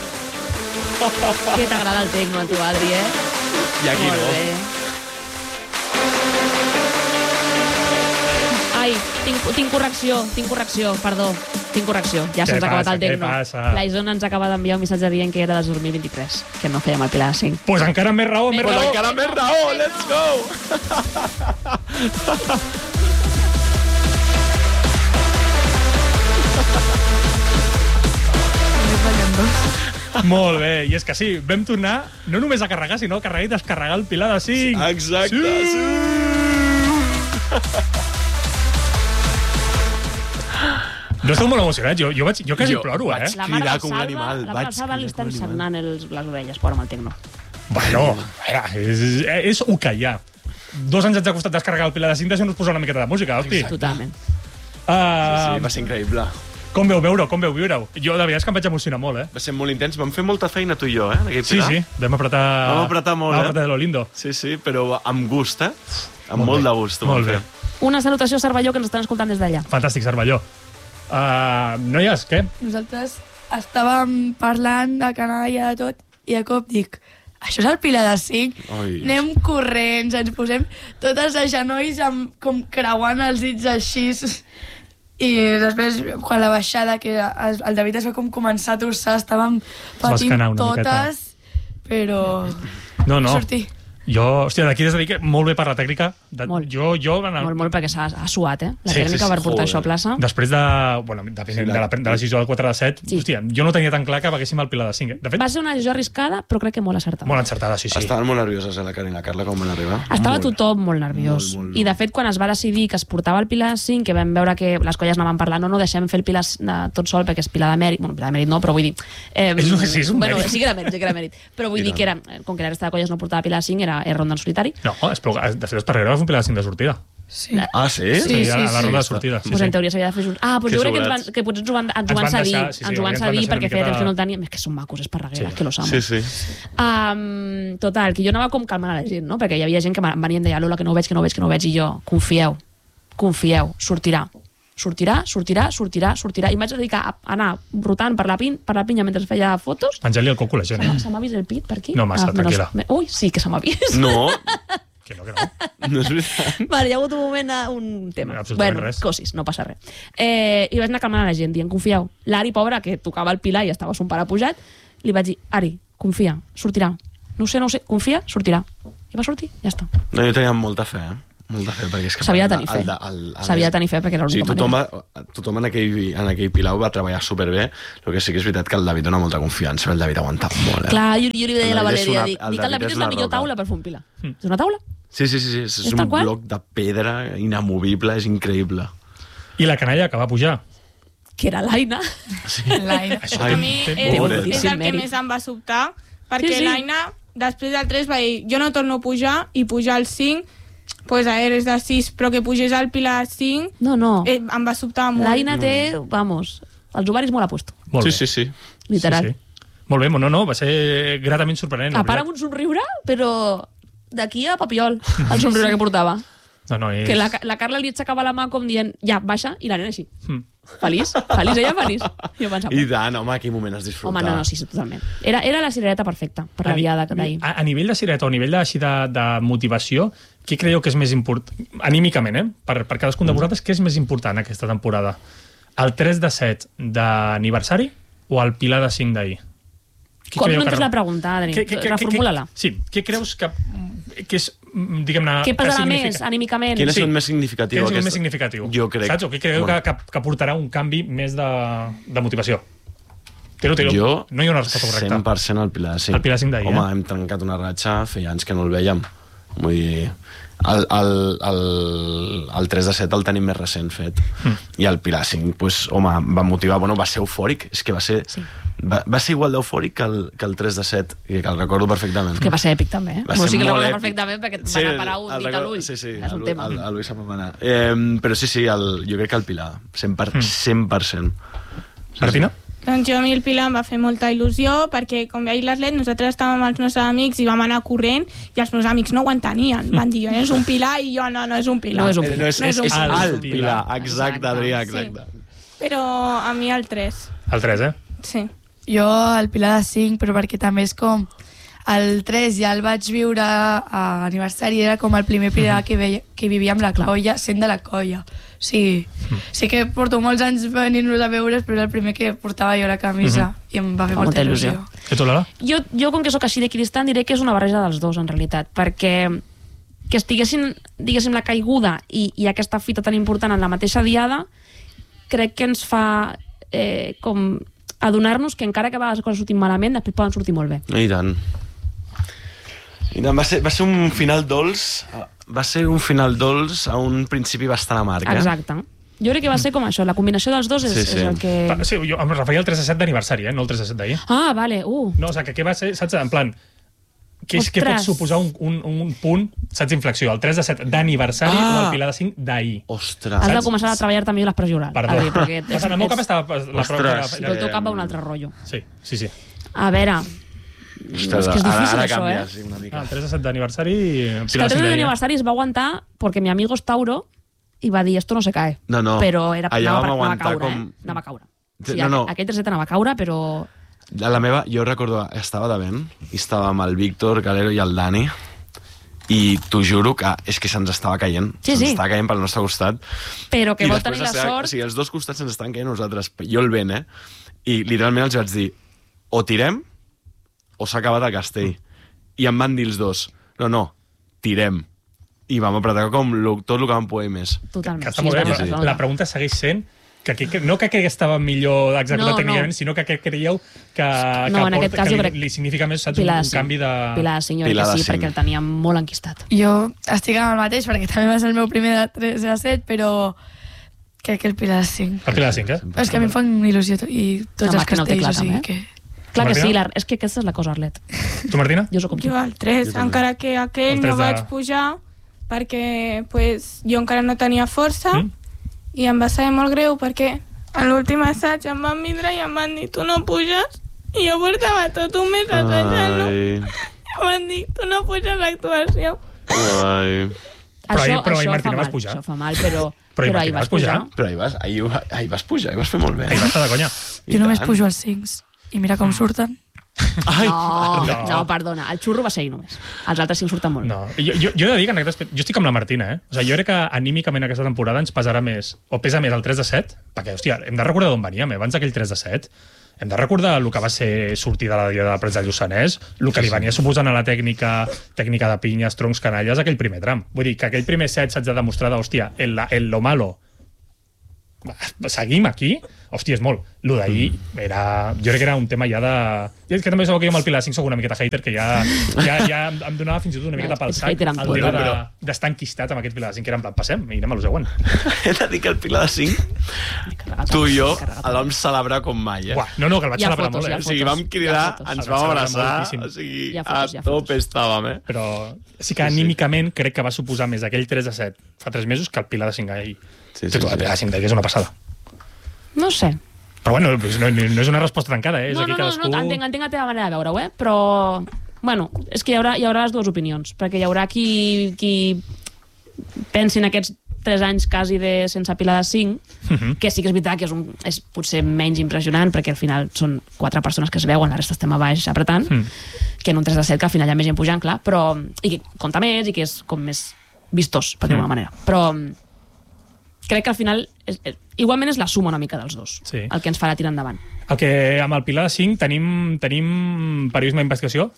Que t'agrada el tecno a tu, Adri, eh? I aquí Molt no. bé. Ai, tinc, tinc correcció, tinc correcció, perdó. Tinc correcció, ja Què se'ns ha acabat passa, el què tecno. passa? La Isona ens acaba d'enviar un missatge dient que era del dos mil vint-i-tres, que no fèiem el Pilar de cinc. Pues encara més raó, més Pues raó. encara més raó, let's go! Molt bé, i és que sí, vam tornar no només a carregar, sinó a carregar i descarregar el Pilar de cinc. Exacte, Sí! sí. No esteu molt emocionats? Jo, jo, vaig, jo quasi Jo ploro, eh? vaig- La Cridar mare del com un Salva, animal, la vaig mare del Salva li cridar estan com un animal. sagnant els, les orelles, fora amb el tecno. Bueno, mira, és, és el que hi ha. Dos anys ens ha costat descarregar el Pilar de cinc, deixem-nos posar una miqueta de música, hosti. Totalment. Uh, Sí, va ser increïble. com veu veure-ho, com veu viure-ho? Jo, de veritat, és que em vaig emocionar molt, eh? Va ser molt intens. Vam fer molta feina, tu i jo, eh, en aquell Sí, Pilar. sí, vam apretar... Vam apretar molt, vam eh? apretar de lo lindo. Sí, sí, però amb gust, eh? Amb Molt molt, bé. de gust. ho Molt vam bé. fer. Una salutació a Cervelló, que ens estan escoltant des d'allà. Fantàstic, Cervelló. Uh, noies, què? Nosaltres estàvem parlant de canalla, de tot, i de cop dic, això és el Pilar de cinc? Ai. Anem corrents, ens posem totes a genolls amb, com creuant els dits així. I després, quan la baixada, que el, el David es va com començar a torçar, estàvem vas patint canar una totes, però... No, no. Sortir. Jo, hòstia, d'aquí des de dir que molt bé per la tècnica. De, Molt. Jo, jo... En el, Molt, molt, perquè s'ha ha suat, eh? La Sí, tècnica sí, sí, per portar joder. això a plaça. Després de... Bueno, depenent Sí, de, la- la, de la decisió del quatre de set, Sí. hòstia, jo no tenia tan clar que paguéssim el Pilar de cinc. De fet, Va ser una decisió arriscada, però crec que molt acertada. molt encertada, sí, sí. Estaven molt nervioses, eh, la Karen i la Carla, quan van arribar. Estava Molt. tothom molt nerviós. Molt, molt, I, de fet, quan es va decidir que es portava el Pilar cinc, que vam veure que les colles anaven parlant, no, no, deixem fer el Pilar de tot sol, perquè és Pilar de mèrit. Bueno, Pilar de mèrit no, però vull dir... Eh, És un- sí, és un bueno, mèrit. sí que era mèrit, sí que era mèrit. Però vull I dir tant. que era, com que la resta de colles no portava Pilar cinc, era, era ronda en solitari. No, es, de fet, Esparreguera va fer un Pilar de cinc de sortida. Sí. Ah, sí? Sí, a la sí, ronda de sí. sortida. Sí, Pues sí. en teoria s'havia de fer junts. Ah, doncs Que jo crec que, ens sobrats. van, que potser ens ho van, ens ho Ens van van cedir, deixar, sí, sí, ens ho van ens van cedir deixar perquè una feia temps miqueta- que no el teníem. És que són macos, Esparreguera, Sí. que los amo. Sí, sí. Um, total, que jo anava com calmant a la gent, no? Perquè hi havia gent que em venia i em deia, Lola, que no ho veig, que no ho veig, que no ho veig, i jo, confieu, confieu, sortirà. Sortirà, sortirà, sortirà, sortirà. I em vaig dedicar a anar rotant per la, pin, per la pinya mentre feia fotos. Penjar-li el coco a la gent. Eh? Se m'ha vist el pit per aquí? No massa, menos- tranquil·la. me- Ui, sí que se m'ha vist. No, Que no, que no. No és veritat. Vale, hi ha hagut un moment, eh, un tema. No, absolutament bueno, res. cosis, no passa res. Eh, I vaig anar calmant a la gent, dient, confieu. L'Ari, pobra, que tocava el pilar i estava son pare pujat, li vaig dir, Ari, confia, sortirà. No ho sé, no ho sé, confia, sortirà. I va sortir, ja està. No, jo tenia molta fe, eh? Molta fe, perquè és que... S'havia de tenir fe. el de- el- el- S'havia de tenir fe perquè era Sí, l'única tothom, manera. va, tothom en, aquell, en aquell pilau va treballar superbé, el que sí que és veritat que el David dona molta confiança, el David aguanta molt, eh? Clar, jo, jo li deia a la El David és Valeria, una- dic, el dic que el David David és és la una millor roca. taula per fer un pilar. És una taula? Sí, sí, sí, sí, és, És és tal un qual. bloc de pedra inamovible, és increïble. I la canalla que va pujar. Que era l'Aina. L'Aina. Això Ai, A mi té és, molt- pobret. és el que Mèrit. més em va sobtar, perquè Sí, sí. l'Aina, després del tres, va dir, jo no torno a pujar, i pujar al cinc, pues a veure, és de sis, però que pugés al pilar cinc, No, no. eh, em va sobtar molt. L'Aina té, vamos, els ovaris molt a puesto. Molt Sí, bé. sí, sí. Literal. Sí, sí. Molt bé, no, no, va ser gratament sorprenent. la A part amb veritat. un somriure, però d'aquí a Papiol, el somriure que portava. No, no, és... Que la, la Carla li aixecava la mà com dient, ja, baixa, i la nena així. Mm. Feliç, feliç, ella feliç. Jo pensava, I tant, home, aquell moment has disfrutat. home, no, no, sí, sí, totalment. Era, era la cirereta perfecta per la A ni- diada d'ahir. A, a nivell de cireta o a nivell de, així de, de motivació, què creieu que és més important, anímicament, eh? per, per cadascun de vosaltres, què és més important aquesta temporada? El tres de set d'aniversari o el Pilar de cinc d'ahir? Què Com creieu no que- entens la pregunta, Adri? Què- què- què- Reformula-la. què- Sí, què creus que, que és, mm, diguem-ne... Què que pesarà significa- més, anímicament? Quin és Sí. el més significatiu? Què és el aquest? més significatiu? Jo crec... Saps? O què creieu Bueno, que, que, que portarà un canvi més de, de motivació? Tiro, tiro. Jo, no hi ha una resposta correcta. cent per cent al Pilar de cinc. El Pilar de cinc d'ahir, Home, eh? hem trencat una ratxa, feia anys que no el vèiem. Vull dir, el, el, el, el tres de set el tenim més recent fet. Mm. I el Pilar cinc, pues, home, va motivar, bueno, va ser eufòric. És que va ser... Sí. Va, va ser igual d'eufòric que el, que el tres de set, i que el recordo perfectament. Que va ser èpic també, eh? Va O ser sigui que el molt recordo èpic. perfectament perquè et van a parar un el dit a record- l'ull. Sí, sí, És un el, tema. el, el, Luis se'n va anar. Eh, però sí, sí, el, jo crec que el Pilar, cent per cent. cent per cent. Martina? Doncs jo a mi el Pilar em va fer molta il·lusió, perquè com veia l'Atlet, nosaltres estàvem amb els nostres amics i vam anar corrent i els meus amics no ho entenien. Van dir, és un Pilar, i jo no, no és un Pilar. No és un Eh, Pilar. No, és, No és és, un és Pilar. el Pilar, exacte, Exacte. Adrià, Sí. exacte. Però a mi el tres, El tres, eh? sí. Jo el Pilar de cinc, però perquè també és com... El tres ja el vaig viure a aniversari, era com el primer Pilar que, veia, que vivia amb la colla, sent de la colla. Sí, sí que porto molts anys venint-nos a veure's, però era el primer que portava jo la camisa i em va fer Fa molta molta il·lusió. il·lusió. I tu, Lola? Jo, jo, com que sóc així d'equidistant, diré que és una barreja dels dos, en realitat, perquè que estiguessin, diguéssim, la caiguda i, i aquesta fita tan important en la mateixa diada, crec que ens fa eh, com adonar-nos que encara que a vegades les coses surtin malament, després poden sortir molt bé. I tant. I tant, va ser, va ser un final dolç, va ser un final dolç a un principi bastant amarg, eh? Exacte. Jo crec que va ser com això, la combinació dels dos és, Sí, sí. és el que... Pa- Sí, jo em referia al tres de set d'aniversari, eh? No el tres de set d'ahir. Ah, vale, uh. No, o sigui, que què va ser, saps, en plan, què, és, què pot Ostres. suposar un, un, un punt, saps, inflexió, el tres de set d'aniversari Ah. o el Pilar de cinc d'ahir? Ostres. Has de saps? començar a treballar també l'expressió oral. Perdó. Adri, perquè Vas anar molt cap estava la Ostres. prova. I el teu cap va un altre rotllo. Sí, sí, sí. A veure, Ostres, és que és ara, difícil, ara això, canvia, eh? sí, una Ah, mica. el tres de set d'aniversari... és que el tres d'aniversari es va aguantar perquè mi amigo es Tauro i va dir, esto no se cae. No, no. Però era, Allà anava, vam anava a aguantar caure, com- eh? Anava a caure. Sí, Sí, no, no. Aquell tres de set anava a caure, però... A la meva, jo recordo, estava de vent i estava amb el Víctor, Galero i el Dani i t'ho juro que és que se'ns estava caient. Sí, se'ns sí. estava caient pel nostre costat. Però que I vol després tenir la estava- sort... O sigui, els dos costats se'ns estaven caient a nosaltres. Jo el vent, eh? I literalment els vaig dir, o tirem o s'ha acabat el castell. I em van dir els dos, no, no, tirem. I vam apretar com lo, tot el que vam poder i més. Totalment. Que està Sí, molt es bé, va però notar, es va la notar. pregunta segueix sent que, que, no que, que estava millor executat No, tècnicament, no. sinó que, que creieu que, No, que, en aquest cas que jo li, crec- li significa més, saps, Pilar un, de un cinc. canvi de... Pilar de cinc, jo crec Pilar que de sí, cinc. perquè el teníem molt enquistat. Jo estic amb el mateix, perquè també va ser el meu primer de tres a set, però crec que el Pilar de cinc. El Pilar de cinc, eh? Però és que a mi em fan il·lusió to- i tots Home, els que no té castells, clar, o sigui també, que... Clar que Martina? sí, la, és que aquesta és la cosa, Arlet. Tu, Martina? Jo sóc com tu. Jo al tres, encara que aquell El tres no de- vaig pujar, perquè pues, jo encara no tenia força Mm? i em va saber molt greu perquè a l'últim assaig em van vindre i em van dir tu no puges i jo portava tot un mes assajant-lo i Ai, em van dir tu no puges l'actuació. ai. Però ahir- Això, però ahir, això Martina, fa vas mal, pujar. Això fa mal, però, Però ahir, però ahir Martina, vas vas pujar? pujar. Però ahir vas, ahir, ahir vas pujar, ahir vas fer molt bé. Ahir va estar de conya. I Jo només tant. pujo als cinc i mira com surten. Ai, No, no. no, perdona. El xurro va ser ell només. Els altres cinc surten molt. No, jo, jo, jo he de dir que en aquest aspecte, jo estic amb la Martina, eh? O sigui, jo crec que anímicament aquesta temporada ens pesarà més, o pesa més el tres de set, perquè, hòstia, hem de recordar d'on veníem, eh? Abans d'aquell tres de set, hem de recordar el que va ser sortir de la dia de la premsa de Lluçanès, el que li venia suposant a la tècnica tècnica de pinyes, troncs, canalles, aquell primer tram. Vull dir, que aquell primer set s'haig de demostrar de, hòstia, en, la, en lo malo, seguim aquí, hòstia, és molt. Lo d'ahir era... Jo crec que era un tema ja de... És que també sabeu que jo amb el Pilar cinc soc una miqueta hater, que ja, ja, ja em donava fins i tot una miqueta pel sac hater amb el tot. tema Però- de- d'estar enquistat amb aquest Pilar cinc, que era en plan, passem i anem a lo següent. he de dir que el Pilar de cinc, tu i jo, el vam celebrar com mai, eh? Uah, no, no, que el vaig Hi ha celebrar fotos, molt, hi ha eh? O sigui, vam Hi ha cridar, fotos. ens El vam vaig abraçar, celebrar o sigui, Hi ha a fotos, hi ha fotos. tope estàvem, eh? Però sí que anímicament crec que va suposar més aquell tres de set fa tres mesos que el Pilar de cinc ahir. Sí, sí, Sí, sí, sí. el Pilar de cinc d'ahir és una passada. No sé. Però bueno, pues no, no és una resposta tancada, eh? És No, aquí no, no, cadascú... no, entenc, entenc la teva manera de veure-ho, eh? Però, bueno, és que hi haurà, hi haurà les dues opinions, perquè hi haurà qui, qui pensi en aquests tres anys quasi de sense Pilar de cinc, Mhm. que sí que és veritat que és, un, és potser menys impressionant, perquè al final són quatre persones que es veuen, la resta estem a baix apretant, Mm. que en un tres de set, que al final hi ha més gent pujant, clar, però, i que compta més i que és com més vistós, per dir-ho Mm. d'alguna manera. Però crec que al final és, és, igualment és la suma una mica dels dos, Sí. el que ens farà tirar endavant. El que amb el Pilar de cinc tenim, tenim periodisme d'investigació,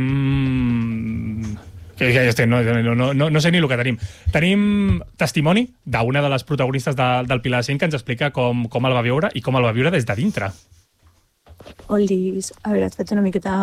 tenim... Que, que ja estem, no, no, no, no sé ni el que tenim. Tenim testimoni d'una de les protagonistes de, del Pilar de cinc que ens explica com, com el va viure i com el va viure des de dintre. Olis, a veure, et faig una miqueta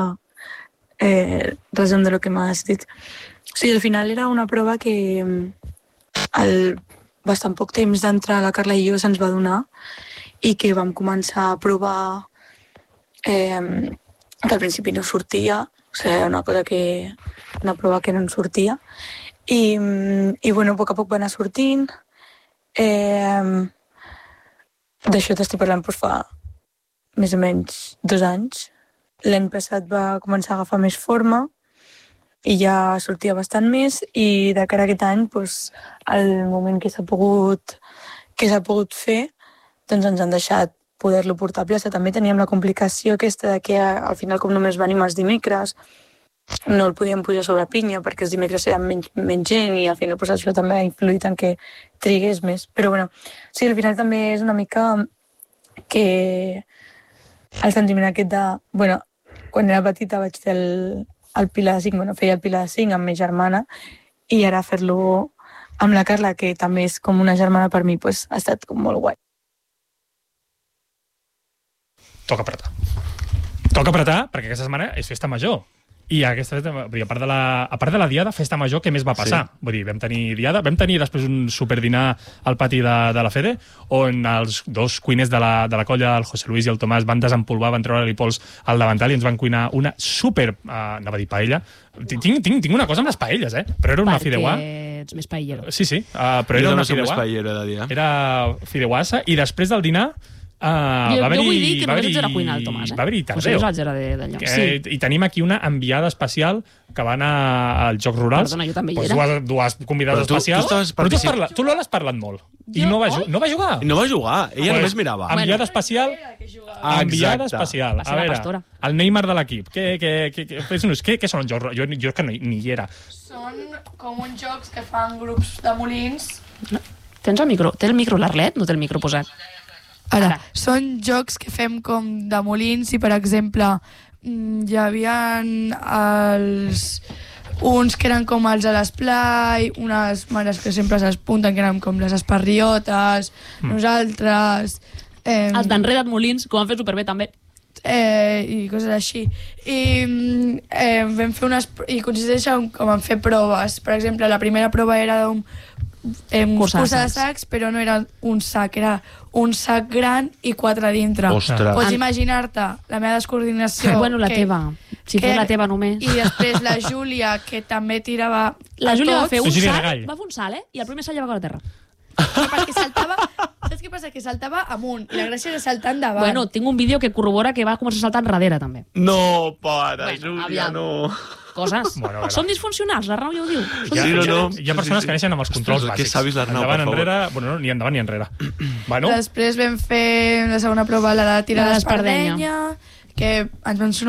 eh, resum de lo que m'has dit. O sigui, al final era una prova que mm, al bastant poc temps d'entrar la Carla i jo se'ns va donar i que vam començar a provar eh, que al principi no sortia, o sigui, era una cosa que... una prova que no ens sortia i, mm, i bueno, a poc a poc va anar sortint. Eh, D'això t'estic parlant doncs, fa més o menys dos anys. L'any passat va començar a agafar més forma i ja sortia bastant més i de cara a aquest any, doncs, el moment que s'ha pogut, que s'ha pogut fer, doncs ens han deixat poder-lo portar a plaça. També teníem la complicació aquesta de que al final, com només venim els dimecres, no el podíem pujar sobre pinya perquè els dimecres eren menys, menys gent i al final doncs, això també ha influït en que trigués més. Però bueno, sí, al final també és una mica que el sentiment aquest de... Bueno, quan era petita vaig fer el, el Pilar de cinc, bueno, feia el Pilar de cinc amb ma germana i ara fer-lo amb la Carla, que també és com una germana per mi, doncs, ha estat com molt guai. Toca apretar. Toca apretar perquè aquesta setmana és festa major. I aquesta festa, vull dir, a part de la, a part de la diada, festa major, què més va passar? Sí. Vull dir, vam tenir diada, vam tenir després un superdinar al pati de, de la Fede, on els dos cuiners de la, de la colla, el José Luis i el Tomàs, van desempolvar, van treure-li pols al davantal i ens van cuinar una super, uh, anava a dir paella. Tinc, tinc, tinc una cosa amb les paelles, eh? Però era una Perquè fideuà. ets més paellero. Sí, sí, uh, però era Jo una no soc més fideuà. paellero, he de dir, eh? Era fideuassa, i després del dinar Uh, jo, va jo vull dir que va només haver-hi- ets era cuinar el Tomàs, eh? Va haver-hi O sigui, tardeo. nosaltres era de- d'allò. Que, Sí. I tenim aquí una enviada especial que va anar als Jocs Rurals. Perdona, jo també hi Pues era. Dues, dues convidades Però tu- tu especials. estaves Però tu, has particip- parlat, tu l'has parlat molt. I Jo, no va, oi? ju- no va jugar. No va jugar, ella Pues, només mirava. Enviada Bueno. especial. Ah, Enviada exacte. especial. Va ser A la veure, pastora. el Neymar de l'equip. Què, què, què, què, fes-nos, què, què són els Jocs Rurals? Jo, jo és que no, hi- ni hi era. Són com uns jocs que fan grups de molins. Tens el micro? Té el micro l'Arlet? No té el micro posat. Ara, Ara. són jocs que fem com de molins i, per exemple, mm, hi havia els... uns que eren com els a l'esplai, unes mares que sempre s'espunten, que eren com les esparriotes, mm. nosaltres... Eh, Els d'Enreda't Molins, que ho van fer superbé també. eh, i coses així. I mm, eh, vam fer unes... I consisteix en, com en fer proves. Per exemple, la primera prova era d'un eh, Cursa de cursa de sacs. sacs, però no era un sac, era un sac gran i quatre dintre. Ostres. Pots Ah. imaginar-te la meva descoordinació. Bueno, la que- teva. Si que- fos la teva només. I després la Júlia, que també tirava La a Júlia va tots, fer un La Júlia salt, Regall. va fer un salt, eh? I el primer salt ja va caure a terra. perquè saltava... Saps què passa? Que saltava amunt, i la gràcia era saltar endavant. Bueno, tinc un vídeo que corrobora que va començar a saltar enrere, també. No, para, Bueno, Júlia, aviam. no. Coses. Bueno, a veure. Són disfuncionals, l'Arnau ja ho diu. Són Hi ha, Sí, no, hi ha, no. hi ha persones Sí, sí. que neixen amb els controls Ostres, que bàsics. savis l'Arnau, endavant, per favor. enrere... Bueno, no, ni endavant ni enrere. Bueno, Després vam fer la segona prova, la de tirar La l'espardenya, d'espardenya. que ens van sonar un,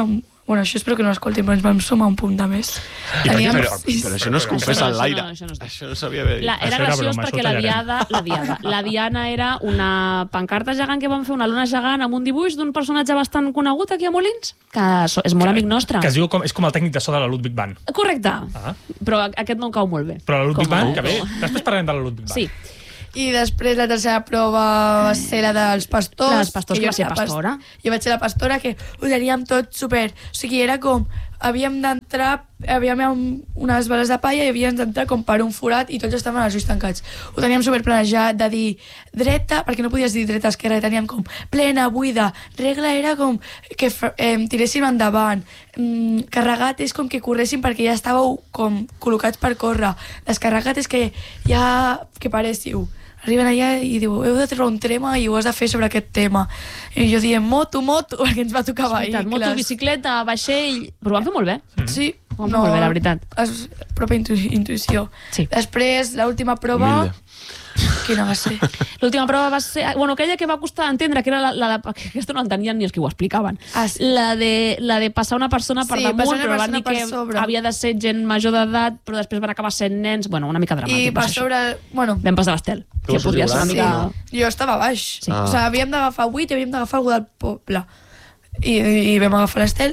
Bueno, això espero que no escoltin, però ens vam sumar un punt de més. I Teníem però, sis. però això no es confessa en l'aire. Això no, això no, Això no s'havia d'haver dit. La, era Això era graciós broma, perquè això ho la tallarem. diada, la diada, la diana era una pancarta gegant que van fer, una luna gegant amb un dibuix d'un personatge bastant conegut aquí a Molins, que so- és molt amic nostre. Que es diu com, és com el tècnic de so de la Ludwig Band. Correcte. Ah. Però a- aquest no em cau molt bé. Però la Ludwig Com a- Band, que bé. Després parlarem de la Ludwig Band. Sí. I després la tercera prova va ser la dels pastors. La dels pastors, que jo va ser era pas- pastora. Jo vaig ser la pastora, que ho teníem tot super... O sigui, era com... Havíem d'entrar, havíem unes bales de palla i havíem d'entrar com per un forat i tots estaven els ulls tancats. Ho teníem super planejat de dir dreta, perquè no podies dir dreta esquerra, teníem com plena, buida. Regla era com que eh, tiréssim endavant. Mm, carregat és com que corréssim perquè ja estàveu com col·locats per córrer. Descarregat és que ja que paréssiu. Arriben allà i diu, heu de treure un tema i ho has de fer sobre aquest tema. I jo diem, moto, moto, perquè ens va tocar Veritat, moto, vehicles. bicicleta, vaixell... Però ho van fer molt bé. Sí, Ho van fer molt bé, la veritat. És pròpia intu intuïció. Sí. Després, l'última prova... Humilde. Quina va ser? L'última prova va ser... Bueno, aquella que va costar entendre, que era la, la de... que aquesta no entenien ni els que ho explicaven. Ah, sí. La de, la de passar una persona per Sí, damunt, passar una però van persona dir per que sobre. havia de ser gent major d'edat, però després van acabar sent nens. Bueno, una mica dramàtic. I va per ser això. sobre... Bueno, Vam passar l'estel. Tu Que vas podria ser una jugar? mica... jo estava a baix. Sí. Ah. O sigui, havíem d'agafar vuit i havíem d'agafar algú del poble. I, i vam agafar l'Estel.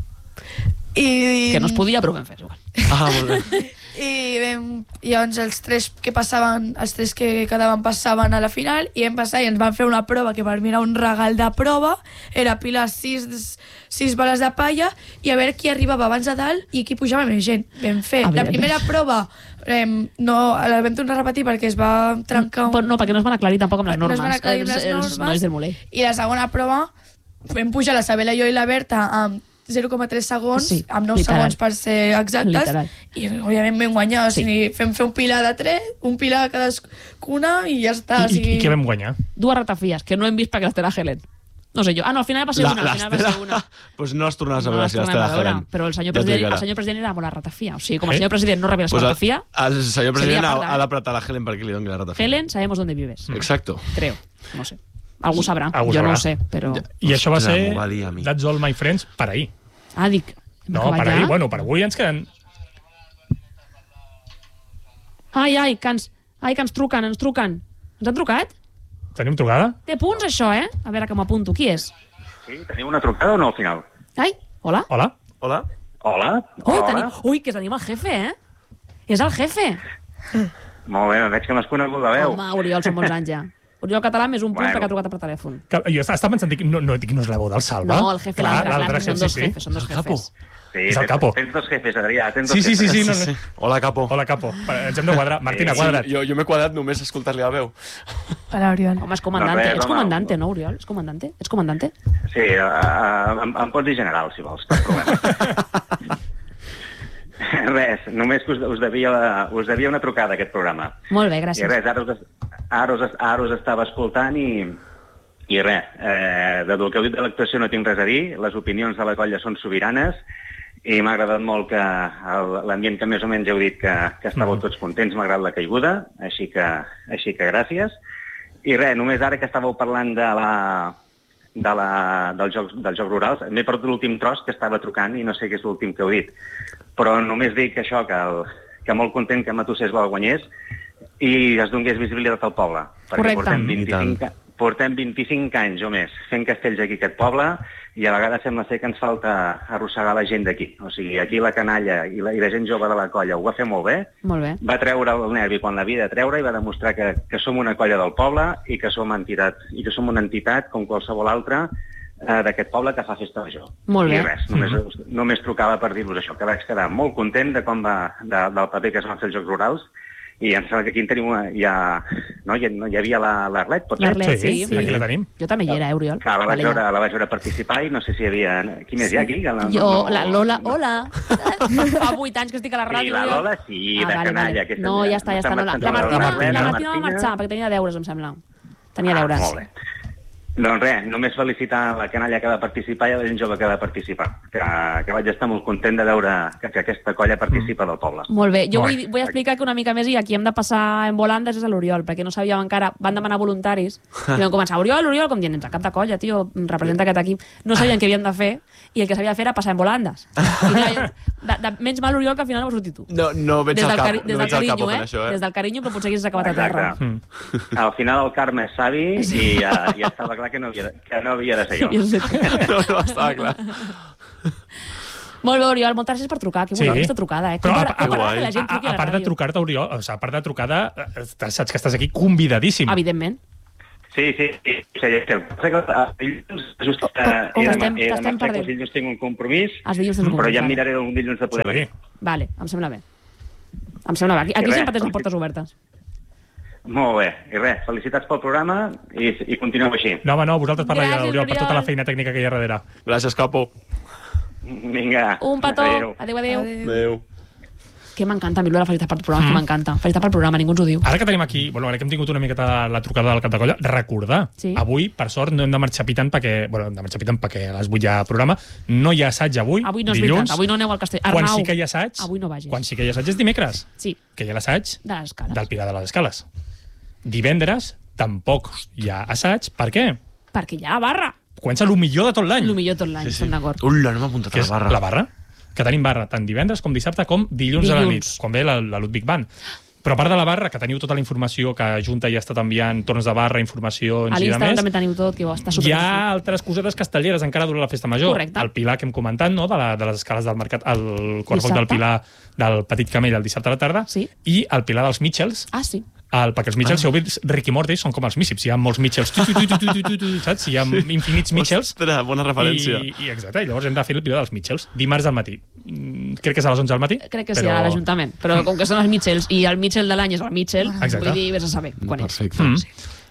I, Que no es podia, però ho vam fer. Igual. Ah, molt bé. I vam, i llavors els tres que passaven, els tres que quedaven passaven a la final i vam passar i ens van fer una prova que per mi era un regal de prova, era pilar sis, sis bales de palla i a veure qui arribava abans a dalt i qui pujava més gent. Vam fer la primera prova, eh, no, la vam tornar a repetir perquè es va trencar un... Però no, perquè no es van aclarir tampoc amb les No es normes. van aclarir els, les els normes. nois del Molell. I la segona prova vam pujar la Sabela, jo i la Berta amb zero coma tres segons, Sí, amb nou literal. segons per ser exactes, Literal. i òbviament vam guanyar, o sigui, fem fer un pilar de tres, un pilar a cadascuna i ja està. I, o sigui... i, I què vam guanyar? Dues ratafies, que no hem vist perquè les té la Helen. No sé jo. Ah, no, al final va ser una. Al final va ser una. Pues no has tornat a No veure les si les té tornem la a veure, Helen. però el senyor, Ja t'ho dic president, ara. el senyor president era molt la ratafia. O sigui, com Sí? el senyor president no rebia la Pues el, ratafia, el senyor president Seria ha, parda, ha eh? d'apretar la Helen perquè li doni la ratafia. Helen, sabemos dónde vives. Exacto. Creo. No sé. Algú sabrà. Algú jo sabrà. no ho sé, però... I això va Ostres, ser m'ho va dir a mi. That's All My Friends per ahir. Ah, dic... hem No, acabat per ja? ahir. Bueno, per avui ens queden... Ai, ai, que ens, ai, que ens truquen, ens truquen. Ens han trucat? Tenim trucada? Té punts, això, eh? A veure, que m'apunto. Qui és? Sí, teniu una trucada o no al final? Ai, hola? Hola? Hola? Hola? Ui, Hola? tenim... Ui, que tenim el jefe, eh? És el jefe. Molt bé, veig que m'has conegut la veu. Home, Oriol, són bons anys ja. Oriol Català més un punt Bueno. perquè ha trucat per telèfon. Que, jo estava pensant, dic, no, no, dic, no és la veu del Salva? No, el jefe, Clar, l'altre, l'altre, són sí, dos sí. jefes, són dos El capo. jefes. Sí, És el tens- capo. Tens dos jefes, Adrià, tens dos Sí, sí, sí, sí, jefes. no, Sí, no. sí. Hola, capo. Hola, capo. Ens hem de quadrar. Martina, quadra't. Jo, jo m'he quadrat només a escoltar-li la veu. Hola, Oriol. Home, és comandante. No, res, Ets home. comandante, no, Oriol? És comandante? Ets comandante? Sí, uh, uh, em, em pots dir general, si vols, cap problema. Res, només que us, us, devia, us devia una trucada, aquest programa. Molt bé, I gràcies. res, ara us, ara us, ara us estava escoltant i, i res, eh, de el que heu dit de l'actuació no tinc res a dir, les opinions de la colla són sobiranes i m'ha agradat molt que el- l'ambient que més o menys heu dit que, que estàveu tots contents, m'ha agradat la caiguda, així que, així que gràcies. I res, només ara que estàveu parlant de la, de la, dels, jocs, dels jocs rurals, m'he perdut l'últim tros que estava trucant i no sé què és l'últim que heu dit, però només dic això, que, el, que molt content que Matossers el guanyés i es donés visibilitat al poble. Perquè Correcte. portem I tant. vint-i-cinc, portem vint-i-cinc anys o més fent castells aquí a aquest poble i a vegades sembla ser que ens falta arrossegar la gent d'aquí. O sigui, aquí la canalla i la, i la gent jove de la colla ho va fer molt bé, Molt bé. va treure el nervi quan l'havia de treure i va demostrar que, que som una colla del poble i que som entitat, i que som una entitat com qualsevol altra eh, d'aquest poble que fa festa major. Molt bé. I res, només, mm -hmm. només trucava per dir-vos això, que vaig quedar molt content de com va, de, del paper que es van fer els Jocs Rurals i em sembla que aquí en tenim una, ja, no, hi, hi havia la- l'Arlet, pot ser? L'Arlet, Sí, sí. aquí la tenim. Jo també hi era, eh, Oriol? Clar, la vaig, Vale, ja. veure, la vaig veure participar i no sé si hi havia... Qui més hi ha aquí? Que la, Jo, no- la Lola, no- hola. Fa vuit anys que estic a la ràdio. Sí, la Oriol. Lola sí, Ah, de vale, canalla. vale. aquesta- No, ja està, ja em està. sembla No, la, que la, la Martina, Marlena, la la Martina va marxar perquè tenia deures, em sembla. Tenia Ah, deures. molt bé. Doncs res, només felicitar la canalla que va participar i la gent jove que va participar. Que, que vaig estar molt content de veure que, que aquesta colla participa del poble. Molt bé. Jo Molt vull, vull explicar que una mica més i aquí hem de passar en volandes és a l'Oriol, perquè no sabíem encara, van demanar voluntaris i vam començar, Oriol, Oriol, com dient, ets a cap de colla, tio, representa aquest equip. No sabien què havien de fer i el que s'havia de fer era passar en volandes. I clar, de, de, menys mal, Oriol, que al final no vas sortir tu. No, no veig Des el del, cap, cari des no del veig el cap carinyo, fent eh? això, eh? Des del carinyo, però potser haguessis acabat a terra. Exacte. Al final el Carme és savi i ja, ja estava clar que no havia de, que no havia de ser jo. No, no, estava clar. Molt bé, Oriol, moltes gràcies per trucar. Que Sí. bona aquesta trucada, eh? Però Com a, per- com a, per a, que la gent a, truqui a a la part de ràdio? trucar-te, Oriol, o sigui, a part de trucada, eh, saps que estàs aquí convidadíssim. Evidentment. Sí, sí, sí. sí, sí. Passa que a dilluns, just que he com de, estem- he de t'estem marxar, que perdent. els dilluns tinc un compromís, Els dilluns tens un però ja compromís, em vale. miraré un dilluns de poder Sí. venir. Vale, em sembla bé. Em sembla bé. Aquí, aquí res, sempre tens les com- portes obertes. Molt bé. I res, felicitats pel programa i, i continueu així. No, home, no, vosaltres per la Gràcies, Oriol, per tota Oriol. la feina tècnica que hi ha darrere. Gràcies, capo. Vinga. Un petó. Adéu. Adéu, adéu. Adéu. Que m'encanta, a mi, la felicitat pel programa, que m'encanta. Felicitat pel programa, ningú ens ho diu. Ara que tenim aquí, bueno, ara que hem tingut una miqueta la trucada del cap de colla, recordar, Sí. avui, per sort, no hem de marxar pitant perquè, bueno, hem de marxar pitant perquè a les vuit hi ha programa, no hi ha assaig avui, Avui no és dilluns, veritat, avui no aneu al castell. quan Arnau, sí que hi ha assaig, avui no vagis. quan sí que hi ha assaig és dimecres, Sí, que hi ha l'assaig de les escales. del Pilar de les Escales. Divendres, tampoc hi ha assaig, per què? Perquè hi ha barra. Comença el millor de tot l'any, El millor tot l'any, estem d'acord. Ula, no m'ha apuntat que a és la barra. la barra, que tenim barra tant divendres com dissabte com dilluns, a la nit, Dilluns. quan ve la, la Ludwig Band. Però a part de la barra, que teniu tota la informació que Junta ja ha estat enviant, torns de barra, informacions A i de l'Instagram més, també teniu tot, que està hi super. ha altres cosetes castelleres encara durant la festa major. Correcte. El Pilar que hem comentat, no? de, la, de les escales del mercat, el correfoc Dissabte. del Pilar del Petit Camell el dissabte a la tarda, Sí. i el Pilar dels Mitchells, Ah, sí. el, perquè els Mitchells, si heu vist Rick i Morty, són com els Míssips. Hi ha molts Mitchells, tu, tu, tu, tu, tu, tu, tu, saps? Hi ha infinits Mitchells. Ostres, bona referència. I, i exacte, i llavors hem de fer el Pilar dels Mitchells, dimarts al matí. Mm, Crec que és a les onze del matí. Crec que sí, a l'Ajuntament. Però com que són els Mitchells i el Mitchell de l'any és el Mitchell, Exacte. vull dir, vés a saber quan és. Perfecte. Mm.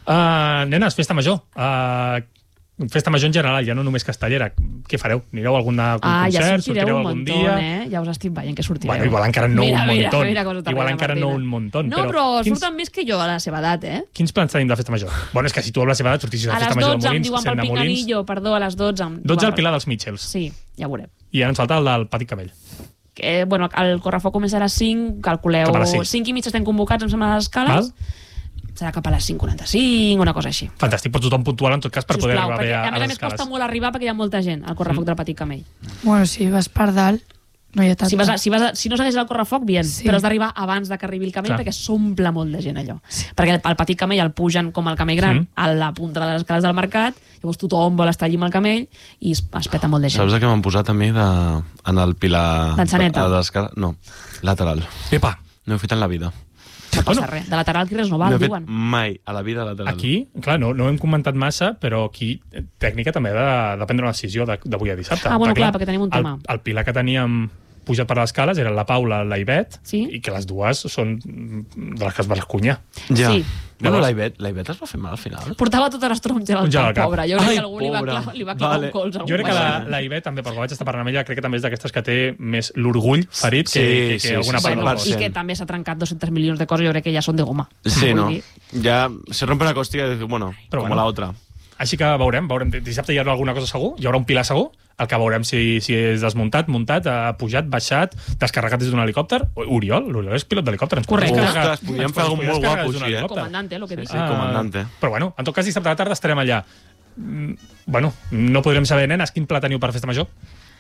Uh, nenes, festa major. Uh, festa major en general, ja no només castellera. Què fareu? Anireu a algun Ah, concert? ja sortireu Sortireu un algun montón, dia? eh? Ja us estic veient que sortireu. Bueno, igual encara no mira, un mira, montón. Mira, com s'està Igual veient la encara no Martina. un montón. No, però, quins, surten més que jo a la seva edat, eh? quins plans tenim de festa major? Bueno, és que si tu amb la seva edat sortissis a A la les festa major de dotze em Molins, diuen pel sent de Molins, Pinganillo, perdó, a les dotze em dotze al diuen Pilar pel- dels Mitchells. Sí, ja ho veurem. I ara ens falta el del Petit Camell. Que, bueno, el correfoc comença a les cinc, calculeu... Cap a les cinc. cinc i mig estem convocats, em sembla, a les escales. Serà cap a les cinc quaranta-cinc, una cosa així. Fantàstic, però tothom puntual en tot cas per poder Sisplau, arribar bé perquè, a, a més a a les més costa escales. molt arribar perquè hi ha molta gent al correfoc del Petit Camell. Bueno, si vas per dalt, no hi ha tanta. Si, vas a, si, vas a, si no segueixes el correfoc, bien, Sí. però has d'arribar abans de que arribi el camell Clar. perquè s'omple molt de gent allò. Perquè el, el Petit Camell el pugen com el camell gran Mm. a la punta de les escales del mercat, llavors tothom vol estar allí amb el camell i es, es peta molt de gent. Saps de què m'han posat a mi de... en el Pilar... D'enceneta. a l'escala? No, lateral. Epa, No ho he fet en la vida. No passa Bueno. res. De lateral que res no No val, he fet diuen. mai a la vida lateral. aquí, clar, no, no ho hem comentat massa, però aquí eh, tècnica també ha de, de prendre una decisió de- d'avui a dissabte. Ah, bueno, clar, perquè tenim un tema. El, el Pilar que teníem pujat per les escales era la Paula, la Ivet, Sí. i que les dues són de les que es va escunyar. Ja. Sí. Bueno, Llavors- la Ivet, la Ivet es va fer mal al final. Portava tota l'estona un gel al Un gel al cap, cap. pobre. Jo crec Ai, que algú li va, pobra. clavar, li va clavar Vale. un colze. Jo crec que la, la Ivet també, perquè vaig estar parlant amb ella, crec que també és d'aquestes que té més l'orgull ferit que, Sí, que, que sí, alguna sí, part sí, del Bueno, cos. I que també s'ha trencat dos-cents milions de coses, jo crec que ja són de goma. Sí, Vull no? dir, Ya se rompe la costilla y dices, bueno, Però como bueno. la otra. Així que veurem, veurem. Dissabte hi haurà alguna cosa segur, hi haurà un Pilar segur, el que veurem si, si és desmuntat, muntat, eh, pujat, baixat, descarregat des d'un helicòpter. Oriol, l'Oriol és pilot d'helicòpter. ens Correcte. podries descarregar- Ostres, podríem ens fer algun podries molt descarregar guapo des d'un així, eh? helicòpter. comandante, lo que dic. Sí, comandante. Uh, però bueno, en tot cas, dissabte a la tarda estarem allà. Mm, bueno, no podrem saber, nenes, quin pla teniu per festa major?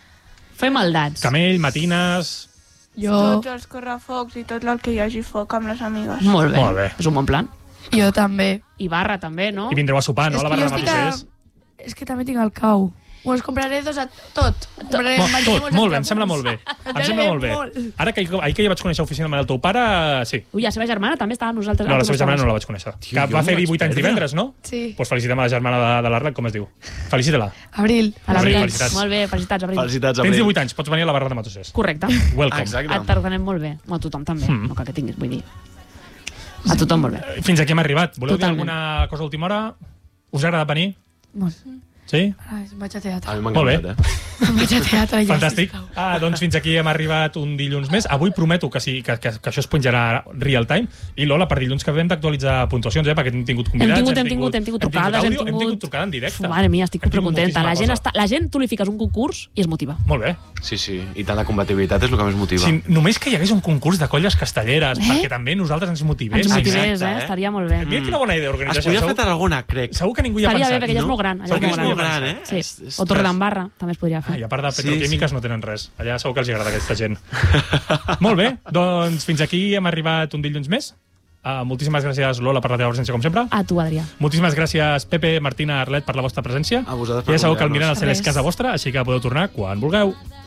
Fem maldats. Camell, matines... Jo, Tots els correfocs i tot el que hi hagi foc amb les amigues. Molt bé. Molt bé. És un bon plan. jo també. I barra també, no? I vindreu a sopar, no? A la és que barra jo de estic a... Matossers. És que també tinc el cau. Us compraré dos a tot. Compraré Mo- menjaré Tot, molts molt bé, em escapons. sembla molt bé. Em sembla molt bé. Ara que, ahir que ja vaig conèixer oficialment el teu pare, sí. Ui, la seva germana també estava amb nosaltres. No, la seva Ah, germana no la estava. vaig conèixer. Tio, Que jo va em fer vaig divuit anys perdre. divendres, no? Sí. Doncs pues felicitem a la germana de, de l'Arlet, com es diu? Felicita-la. Abril. A l'Abril. Abril, felicitats. Molt bé, felicitats, Abril. Felicitats, Tens Abril. divuit anys, pots venir a la barra de Matossers. Correcte. Welcome. Exacte. Et perdonem molt bé. A tothom també, Mm. no cal que tinguis, vull dir. A tothom molt bé. Fins aquí hem arribat. Voleu Totalment. dir alguna cosa a última hora? Us ha agradat venir? Molt. Sí? Ai, em vaig a teatre. A mi m'ha Molt bé. encantat, eh? Em vaig a teatre ja, Fantàstic. sisplau. Ah, doncs fins aquí hem arribat un dilluns més. Avui prometo que, sí, que, que, que això es penjarà real time. I Lola, per dilluns que ve hem d'actualitzar puntuacions, eh? Perquè hem tingut Hem convidats, tingut, hem tingut, hem tingut trucades, àudio, hem tingut... hem tingut trucada en directe. Uf, mare mia, estic Hem tingut supercontenta. La moltíssima gent, cosa. està, la gent, tu li fiques un concurs i es motiva. Molt bé. Sí, sí, i tant la compatibilitat és el que més motiva. Si només que hi hagués un concurs de colles castelleres, Eh? perquè també nosaltres ens motivés. Ens Sí, motivés, exacte, eh? eh? Estaria molt bé. Mira quina bona idea d'organització. Es podia Segur- fer alguna, crec. Segur que ningú hi ha Estaria bé, pensat. perquè ja és no? molt gran. Allà Segur és que molt és molt gran. gran, eh? Sí. És- és O Torredembarra, també es podria Ah, fer. i a part de Sí, petroquímiques sí. no tenen res. Allà segur que els agrada aquesta gent. Molt bé, doncs fins aquí hem arribat un dilluns més. Uh, moltíssimes gràcies, Lola, per la teva presència, com sempre. A tu, Adrià. Moltíssimes gràcies, Pepe, Martina, Arlet, per la vostra presència. A vosaltres per Ja sabeu que el convidar-nos. Mirant al Cel és Res. casa vostra, així que podeu tornar quan vulgueu.